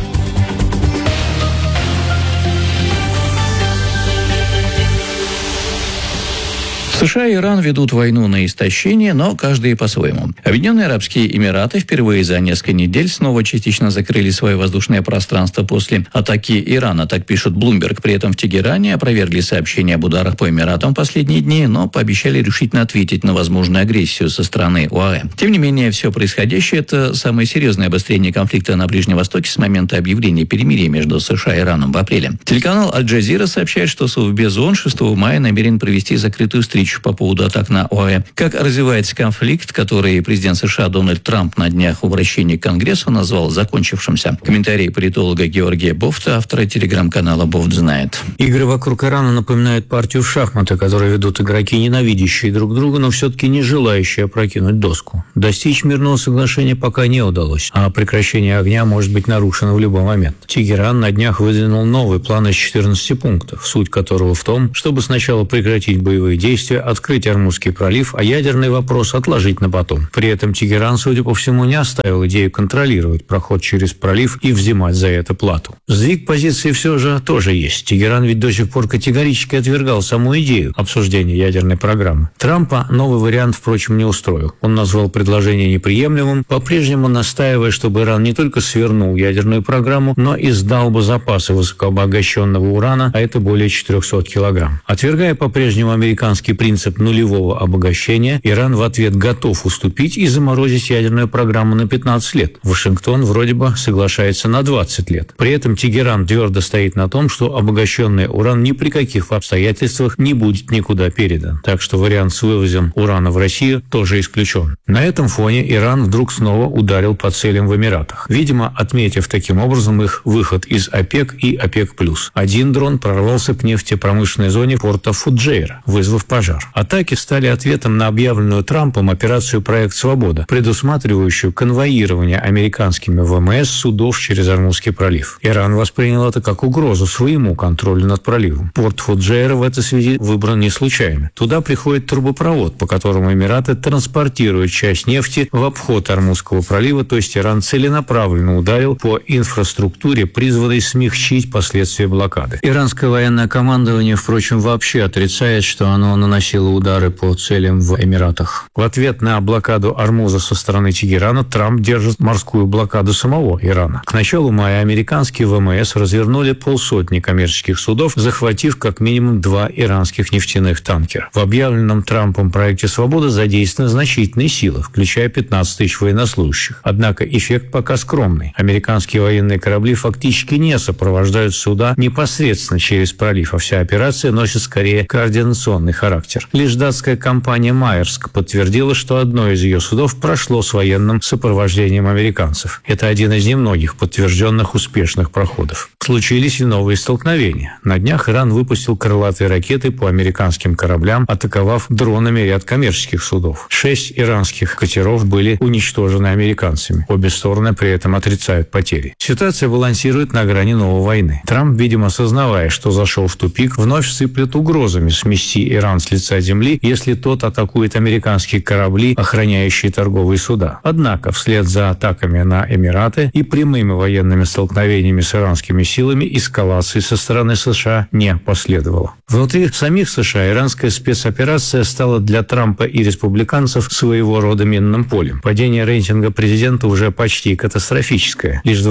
США и Иран ведут войну на истощение, но каждый по-своему. Объединенные Арабские Эмираты впервые за несколько недель снова частично закрыли свое воздушное пространство после атаки Ирана, так пишет Bloomberg. При этом в Тегеране опровергли сообщения об ударах по Эмиратам в последние дни, но пообещали решительно ответить на возможную агрессию со стороны ОАЭ. Тем не менее, все происходящее – это самое серьезное обострение конфликта на Ближнем Востоке с момента объявления перемирия между США и Ираном в апреле. Телеканал Аль-Джазира сообщает, что Совбез ООН 6 мая намерен провести закрытую встречу по поводу атак на ОАЭ. Как развивается конфликт, который президент США Дональд Трамп на днях в обращении к Конгрессу назвал закончившимся? Комментарий политолога Георгия Бофта, автора телеграм-канала «Бофт знает». Игры вокруг Ирана напоминают партию в шахматы, которые ведут игроки, ненавидящие друг друга, но все-таки не желающие опрокинуть доску. Достичь мирного соглашения пока не удалось, а прекращение огня может быть нарушено в любой момент. Тегеран на днях выдвинул новый план из 14 пунктов, суть которого в том, чтобы сначала прекратить боевые действия, открыть Ормузский пролив, а ядерный вопрос отложить на потом. При этом Тегеран, судя по всему, не оставил идею контролировать проход через пролив и взимать за это плату. Сдвиг позиции все же тоже есть. Тегеран ведь до сих пор категорически отвергал саму идею обсуждения ядерной программы. Трампа новый вариант, впрочем, не устроил. Он назвал предложение неприемлемым, по-прежнему настаивая, чтобы Иран не только свернул ядерную программу, но и сдал бы запасы высокообогащенного урана, а это более 400 килограмм. Отвергая по-прежнему американский принцип нулевого обогащения, Иран в ответ готов уступить и заморозить ядерную программу на 15 лет. Вашингтон вроде бы соглашается на 20 лет. При этом Тегеран твердо стоит на том, что обогащенный уран ни при каких обстоятельствах не будет никуда передан. Так что вариант с вывозом урана в Россию тоже исключен. На этом фоне Иран вдруг снова ударил по целям в Эмиратах. Видимо, отметив таким образом их выход из ОПЕК и ОПЕК+. Один дрон прорвался к нефтепромышленной зоне порта Фуджейра, вызвав пожар. Атаки стали ответом на объявленную Трампом операцию «Проект Свобода», предусматривающую конвоирование американскими ВМС судов через Ормузский пролив. Иран воспринял это как угрозу своему контролю над проливом. Порт Фуджейра в этой связи выбран не случайно. Туда приходит трубопровод, по которому Эмираты транспортируют часть нефти в обход Ормузского пролива, то есть Иран целенаправленно ударил по инфраструктуре, призванной смягчить последствия блокады. Иранское военное командование, впрочем, вообще отрицает, что оно наносило удары по целям в Эмиратах. В ответ на блокаду Ормуза со стороны Тегерана Трамп держит морскую блокаду самого Ирана. К началу мая американские ВМС развернули 500 коммерческих судов, захватив как минимум 2 иранских нефтяных танкера. В объявленном Трампом проекте «Свобода» задействованы значительные силы, включая 15 тысяч военнослужащих. Однако эффект пока скромный. Американские военные корабли фактически не сопровождают суда непосредственно через пролив, а вся операция носит скорее координационный характер. Лишь датская компания «Майерск» подтвердила, что одно из ее судов прошло с военным сопровождением американцев. Это один из немногих подтвержденных успешных проходов. Случились и новые столкновения. На днях Иран выпустил крылатые ракеты по американским кораблям, атаковав дронами ряд коммерческих судов. 6 иранских катеров были уничтожены американцами. Обе стороны при этом отрицают потери. Ситуация балансирует на грани новой войны. Трамп, видимо, осознавая, что зашел в тупик, вновь сыплет угрозами смести Иран с лица земли, если тот атакует американские корабли, охраняющие торговые суда. Однако, вслед за атаками на Эмираты и прямыми военными столкновениями с иранскими силами, эскалации со стороны США не последовало. Внутри самих США иранская спецоперация стала для Трампа и республиканцев своего рода минным полем. Падение рейтинга президента уже почти катастрофическое. Лишь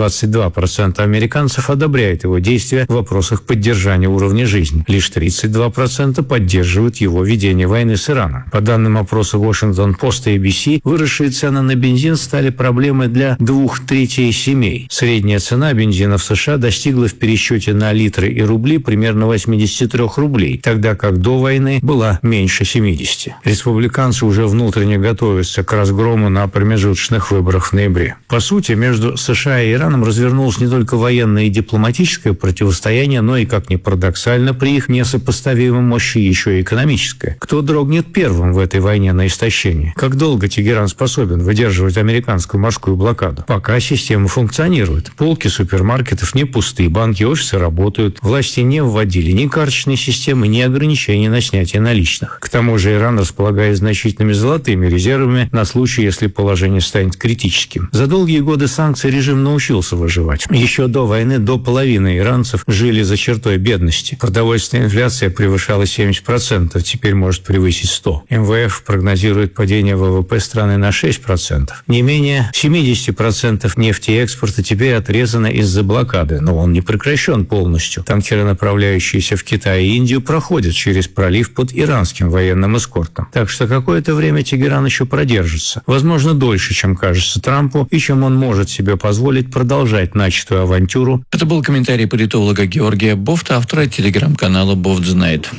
22% американцев одобряют его действия в вопросах поддержания уровня жизни. Лишь 32% поддерживают его самого ведения войны с Ираном. По данным опроса Washington Post и ABC, выросшие цены на бензин стали проблемой для 2/3 семей. Средняя цена бензина в США достигла в пересчете на литры и рубли примерно 83 рублей, тогда как до войны была меньше 70. Республиканцы уже внутренне готовятся к разгрому на промежуточных выборах в ноябре. По сути, между США и Ираном развернулось не только военное и дипломатическое противостояние, но и, как ни парадоксально, при их несопоставимой мощи еще и экономическое. Кто дрогнет первым в этой войне на истощение? Как долго Тегеран способен выдерживать американскую морскую блокаду? Пока система функционирует. Полки супермаркетов не пусты, банки и офисы работают. Власти не вводили ни карточной системы, ни ограничений на снятие наличных. К тому же Иран располагает значительными золотыми резервами на случай, если положение станет критическим. За долгие годы санкций режим научился выживать. Еще до войны до половины иранцев жили за чертой бедности. Продовольственная инфляция превышала 70%, теперь может превысить 100%. МВФ прогнозирует падение ВВП страны на 6%. Не менее 70% нефтеэкспорта теперь отрезано из-за блокады, но он не прекращен полностью. Танкеры, направляющиеся в Китай и Индию, проходят через пролив под иранским военным эскортом. Так что какое-то время Тегеран еще продержится. Возможно, дольше, чем кажется Трампу, и чем он может себе позволить продолжать начатую авантюру. Это был комментарий политолога Георгия Бофта, автора телеграм-канала «Бофт знает».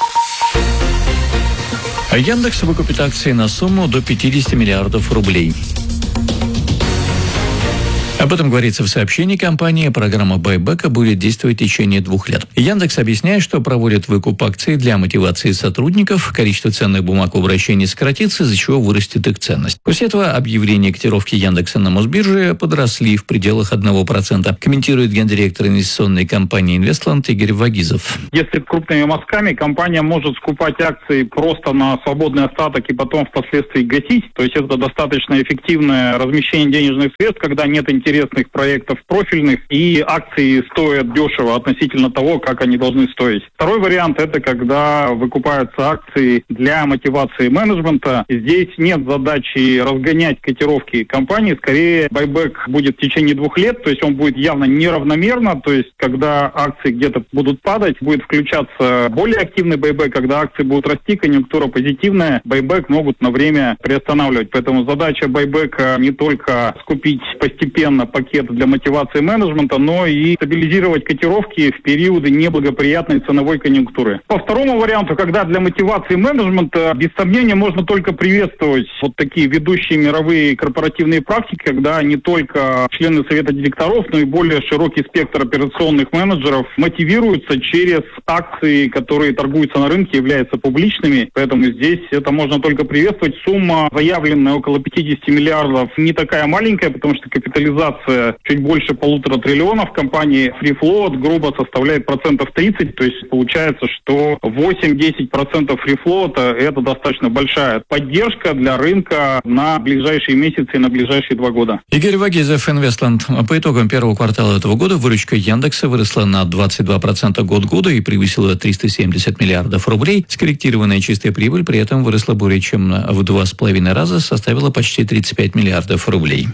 Яндекс выкупит акции на сумму до 50 миллиардов рублей. Об этом говорится в сообщении компании. Программа байбека будет действовать в течение 2 лет. Яндекс объясняет, что проводит выкуп акций для мотивации сотрудников. Количество ценных бумаг в обращении сократится, из-за чего вырастет их ценность. После этого объявления котировки Яндекса на Мосбирже подросли в пределах 1%, комментирует гендиректор инвестиционной компании «Инвестланд» Игорь Вагизов. Если крупными мазками компания может скупать акции просто на свободный остаток и потом впоследствии гасить, то есть это достаточно эффективное размещение денежных средств, когда нет интересных проектов профильных, и акции стоят дешево относительно того, как они должны стоить. Второй вариант – это когда выкупаются акции для мотивации менеджмента. Здесь нет задачи разгонять котировки компании, скорее байбек будет в течение 2 лет, то есть он будет явно неравномерно, то есть когда акции где-то будут падать, будет включаться более активный байбек, когда акции будут расти, конъюнктура позитивная, байбек могут на время приостанавливать. Поэтому задача байбека не только скупить постепенно пакет для мотивации менеджмента, но и стабилизировать котировки в периоды неблагоприятной ценовой конъюнктуры. По второму варианту, когда для мотивации менеджмента, без сомнения, можно только приветствовать вот такие ведущие мировые корпоративные практики, когда не только члены совета директоров, но и более широкий спектр операционных менеджеров мотивируются через акции, которые торгуются на рынке, являются публичными. Поэтому здесь это можно только приветствовать. Сумма, заявленная около 50 миллиардов, не такая маленькая, потому что капитализация чуть больше 1,5 триллионов. Компании Free Float грубо составляет 30%, то есть получается, что 8-10% Free Float это достаточно большая поддержка для рынка на ближайшие месяцы и на ближайшие 2 года. Игорь Вагизов, Инвестланд. По итогам первого квартала этого года выручка Яндекса выросла на 22% год года и превысила 370 миллиардов рублей. Скорректированная чистая прибыль при этом выросла более чем в 2,5 раза, составила почти 35 миллиардов рублей.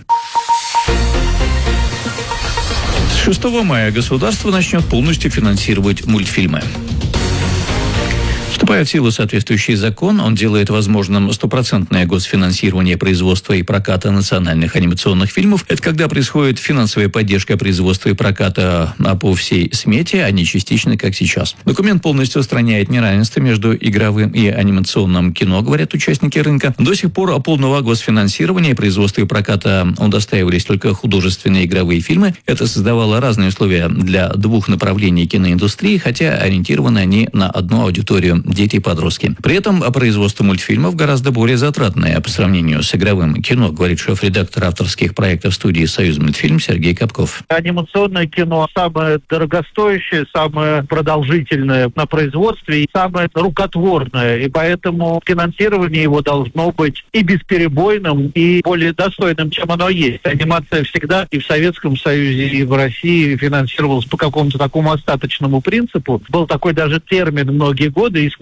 С 6 мая государство начнет полностью финансировать мультфильмы. Вступая в силу соответствующий закон, он делает возможным 100% госфинансирование производства и проката национальных анимационных фильмов. Это когда происходит финансовая поддержка производства и проката по всей смете, а не частично, как сейчас. Документ полностью устраняет неравенство между игровым и анимационным кино, говорят участники рынка. До сих пор полного госфинансирования производства и проката удостаивались только художественные игровые фильмы. Это создавало разные условия для 2 направлений киноиндустрии, хотя ориентированы они на одну аудиторию – дети и подростки. При этом производство мультфильмов гораздо более затратное по сравнению с игровым кино, говорит шеф-редактор авторских проектов студии «Союзмультфильм» Сергей Капков. Анимационное кино самое дорогостоящее, самое продолжительное на производстве и самое рукотворное. И поэтому финансирование его должно быть и бесперебойным, и более достойным, чем оно есть. Анимация всегда и в Советском Союзе, и в России финансировалась по какому-то такому остаточному принципу. Был такой даже термин многие годы — искусство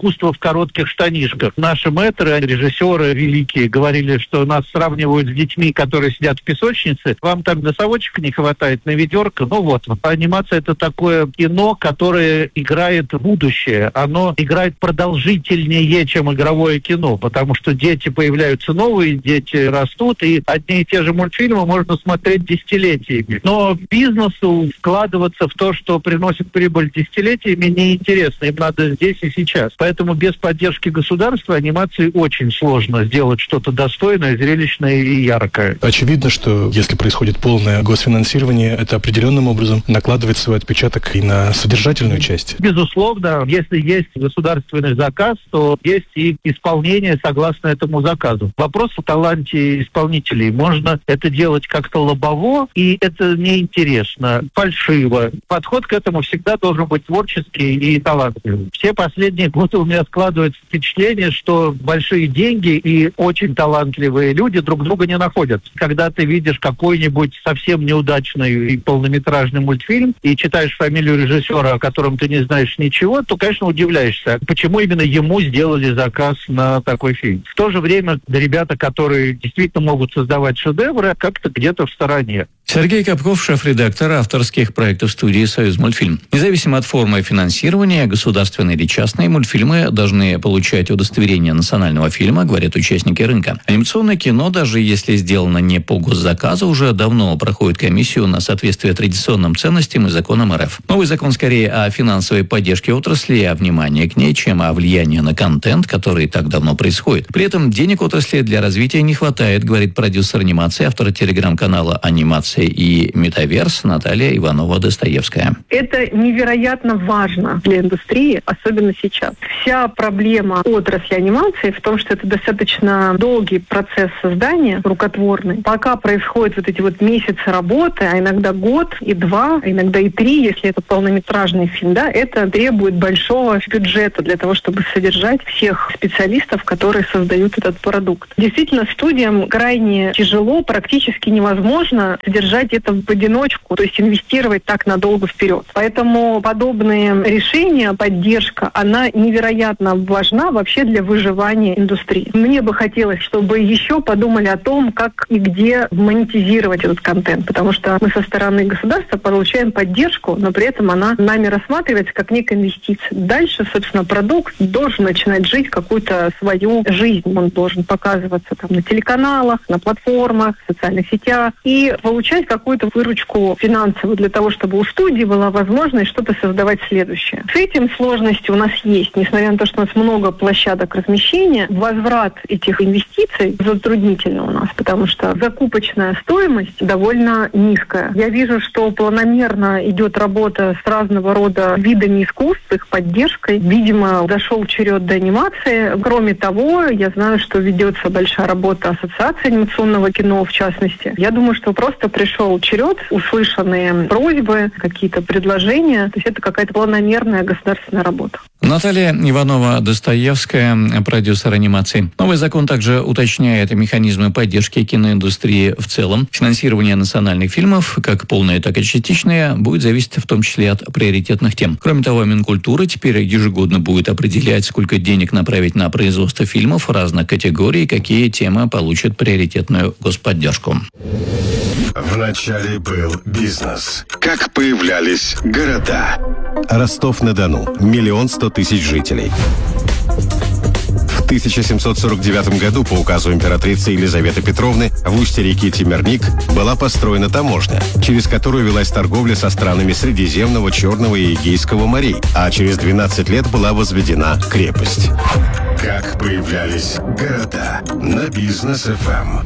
искусство в коротких штанишках. Наши мэтры, режиссеры великие, говорили, что нас сравнивают с детьми, которые сидят в песочнице. Вам там носовочек не хватает, на ведерко. Ну вот. Анимация — это такое кино, которое играет в будущее. Оно играет продолжительнее, чем игровое кино, потому что дети появляются новые, дети растут, и одни и те же мультфильмы можно смотреть десятилетиями. Но бизнесу вкладываться в то, что приносит прибыль десятилетиями, неинтересно. Им надо здесь и сейчас. Поэтому без поддержки государства анимации очень сложно сделать что-то достойное, зрелищное и яркое. Очевидно, что если происходит полное госфинансирование, это определенным образом накладывает свой отпечаток и на содержательную часть. Безусловно, если есть государственный заказ, то есть и исполнение согласно этому заказу. Вопрос о таланте исполнителей. Можно это делать как-то лобово, и это неинтересно, фальшиво. Подход к этому всегда должен быть творческий и талантливый. Все последние годы у меня складывается впечатление, что большие деньги и очень талантливые люди друг друга не находят. Когда ты видишь какой-нибудь совсем неудачный полнометражный мультфильм и читаешь фамилию режиссера, о котором ты не знаешь ничего, то, конечно, удивляешься, почему именно ему сделали заказ на такой фильм. В то же время ребята, которые действительно могут создавать шедевры, как-то где-то в стороне. Сергей Капков, шеф-редактор авторских проектов студии «Союзмультфильм». Независимо от формы финансирования, государственные или частные, мультфильмы должны получать удостоверение национального фильма, говорят участники рынка. Анимационное кино, даже если сделано не по госзаказу, уже давно проходит комиссию на соответствие традиционным ценностям и законам РФ. Новый закон скорее о финансовой поддержке отрасли и о внимании к ней, чем о влиянии на контент, который так давно происходит. При этом денег отрасли для развития не хватает, говорит продюсер анимации, автор телеграм-канала «Анимация и Метаверс» Наталья Иванова-Достоевская. Это невероятно важно для индустрии, особенно сейчас. Вся проблема отрасли анимации в том, что это достаточно долгий процесс создания, рукотворный. Пока происходят вот эти вот месяцы работы, а иногда год и два, а иногда и три, если это полнометражный фильм, да, это требует большого бюджета для того, чтобы содержать всех специалистов, которые создают этот продукт. Действительно, студиям крайне тяжело, практически невозможно содержать это в одиночку, то есть инвестировать так надолго вперед. Поэтому подобные решения, поддержка, она невероятно важна вообще для выживания индустрии. Мне бы хотелось, чтобы еще подумали о том, как и где монетизировать этот контент, потому что мы со стороны государства получаем поддержку, но при этом она нами рассматривается как некая инвестиция. Дальше, собственно, продукт должен начинать жить какую-то свою жизнь. Он должен показываться там на телеканалах, на платформах, в социальных сетях и получать какую-то выручку финансовую для того, чтобы у студии была возможность что-то создавать следующее. С этим сложности у нас есть. Несмотря на то, что у нас много площадок размещения, возврат этих инвестиций затруднительно у нас, потому что закупочная стоимость довольно низкая. Я вижу, что планомерно идет работа с разного рода видами искусств, их поддержкой. Видимо, дошел черед до анимации. Кроме того, я знаю, что ведется большая работа Ассоциации анимационного кино, в частности. Я думаю, что просто пришел черед, услышанные просьбы, какие-то предложения. То есть это какая-то планомерная государственная работа. Наталья Иванова-Достоевская, продюсер анимации. Новый закон также уточняет механизмы поддержки киноиндустрии в целом. Финансирование национальных фильмов, как полное, так и частичное, будет зависеть в том числе от приоритетных тем. Кроме того, Минкультура теперь ежегодно будет определять, сколько денег направить на производство фильмов разных категорий, какие темы получат приоритетную господдержку. Вначале был бизнес. Как появлялись города. Ростов-на-Дону. 1 100 000 жителей. В 1749 году по указу императрицы Елизаветы Петровны в устье реки Темерник была построена таможня, через которую велась торговля со странами Средиземного, Черного и Эгейского морей, а через 12 лет была возведена крепость. Как появлялись города на Бизнес-ФМ.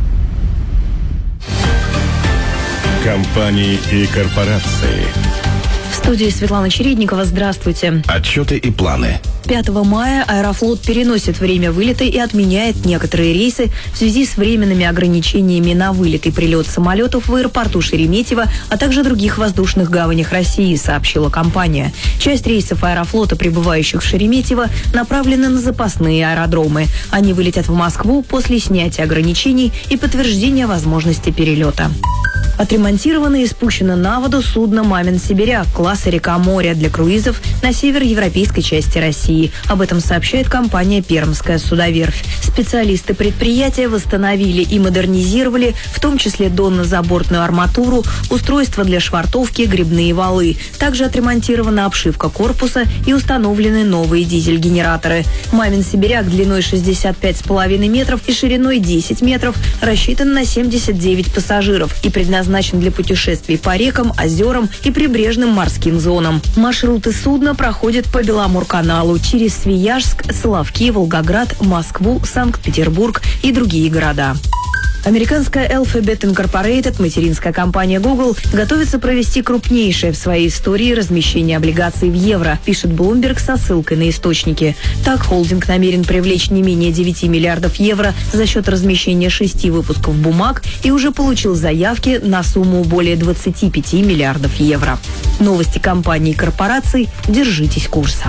Компании и корпорации. В студии Светлана Чередникова. Здравствуйте. Отчеты и планы. 5 мая Аэрофлот переносит время вылета и отменяет некоторые рейсы в связи с временными ограничениями на вылет и прилет самолетов в аэропорту Шереметьево, а также других воздушных гаванях России, сообщила компания. Часть рейсов Аэрофлота, прибывающих в Шереметьево, направлены на запасные аэродромы. Они вылетят в Москву после снятия ограничений и подтверждения возможности перелета. Отремонтировано и спущено на воду судно «Мамин Сибиряк» класса «Река-море» для круизов на североевропейской части России. Об этом сообщает компания «Пермская судоверфь». Специалисты предприятия восстановили и модернизировали, в том числе донно-забортную арматуру, устройства для швартовки, грибные валы. Также отремонтирована обшивка корпуса и установлены новые дизель-генераторы. «Мамин Сибиряк» длиной 65,5 метров и шириной 10 метров рассчитан на 79 пассажиров и предназначен для путешествий по рекам, озерам и прибрежным морским зонам. Маршруты судна проходят по Беломорканалу через Свияжск, Соловки, Волгоград, Москву, Санкт-Петербург и другие города. Американская Alphabet Incorporated, материнская компания Google, готовится провести крупнейшее в своей истории размещение облигаций в евро, пишет Bloomberg со ссылкой на источники. Так, холдинг намерен привлечь не менее 9 миллиардов евро за счет размещения 6 выпусков бумаг и уже получил заявки на сумму более 25 миллиардов евро. Новости компаний и корпораций. Держитесь курса.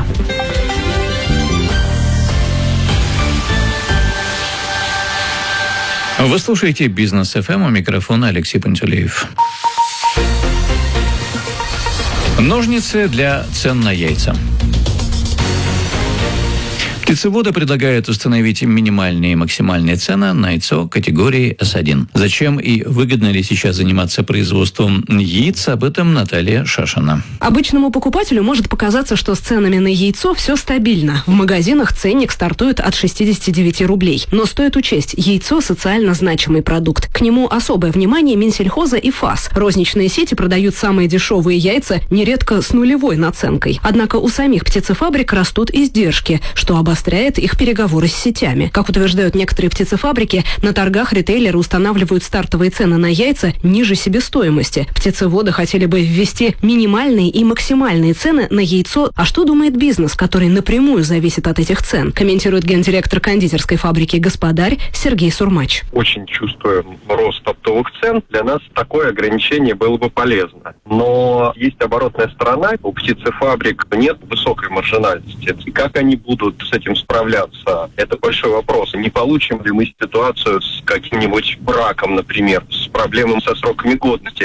Вы слушаете «Бизнес ФМ», у микрофона Алексей Пантелеев. Ножницы для цен на яйца. Птицеводы предлагают установить минимальные и максимальные цены на яйцо категории С1. Зачем и выгодно ли сейчас заниматься производством яиц, об этом Наталья Шашина. Обычному покупателю может показаться, что с ценами на яйцо все стабильно. В магазинах ценник стартует от 69 рублей. Но стоит учесть, яйцо – социально значимый продукт. К нему особое внимание Минсельхоза и ФАС. Розничные сети продают самые дешевые яйца, нередко с нулевой наценкой. Однако у самих птицефабрик растут издержки, что обостряет их переговоры с сетями. Как утверждают некоторые птицефабрики, на торгах ритейлеры устанавливают стартовые цены на яйца ниже себестоимости. Птицеводы хотели бы ввести минимальные и максимальные цены на яйцо. А что думает бизнес, который напрямую зависит от этих цен? Комментирует гендиректор кондитерской фабрики «Господарь» Сергей Сурмач. Очень чувствуем рост оптовых цен. Для нас такое ограничение было бы полезно. Но есть оборотная сторона. У птицефабрик нет высокой маржинальности. И как они будут с этим справляться? Это большой вопрос. Не получим ли мы ситуацию с каким-нибудь браком, например, с проблемами со сроками годности?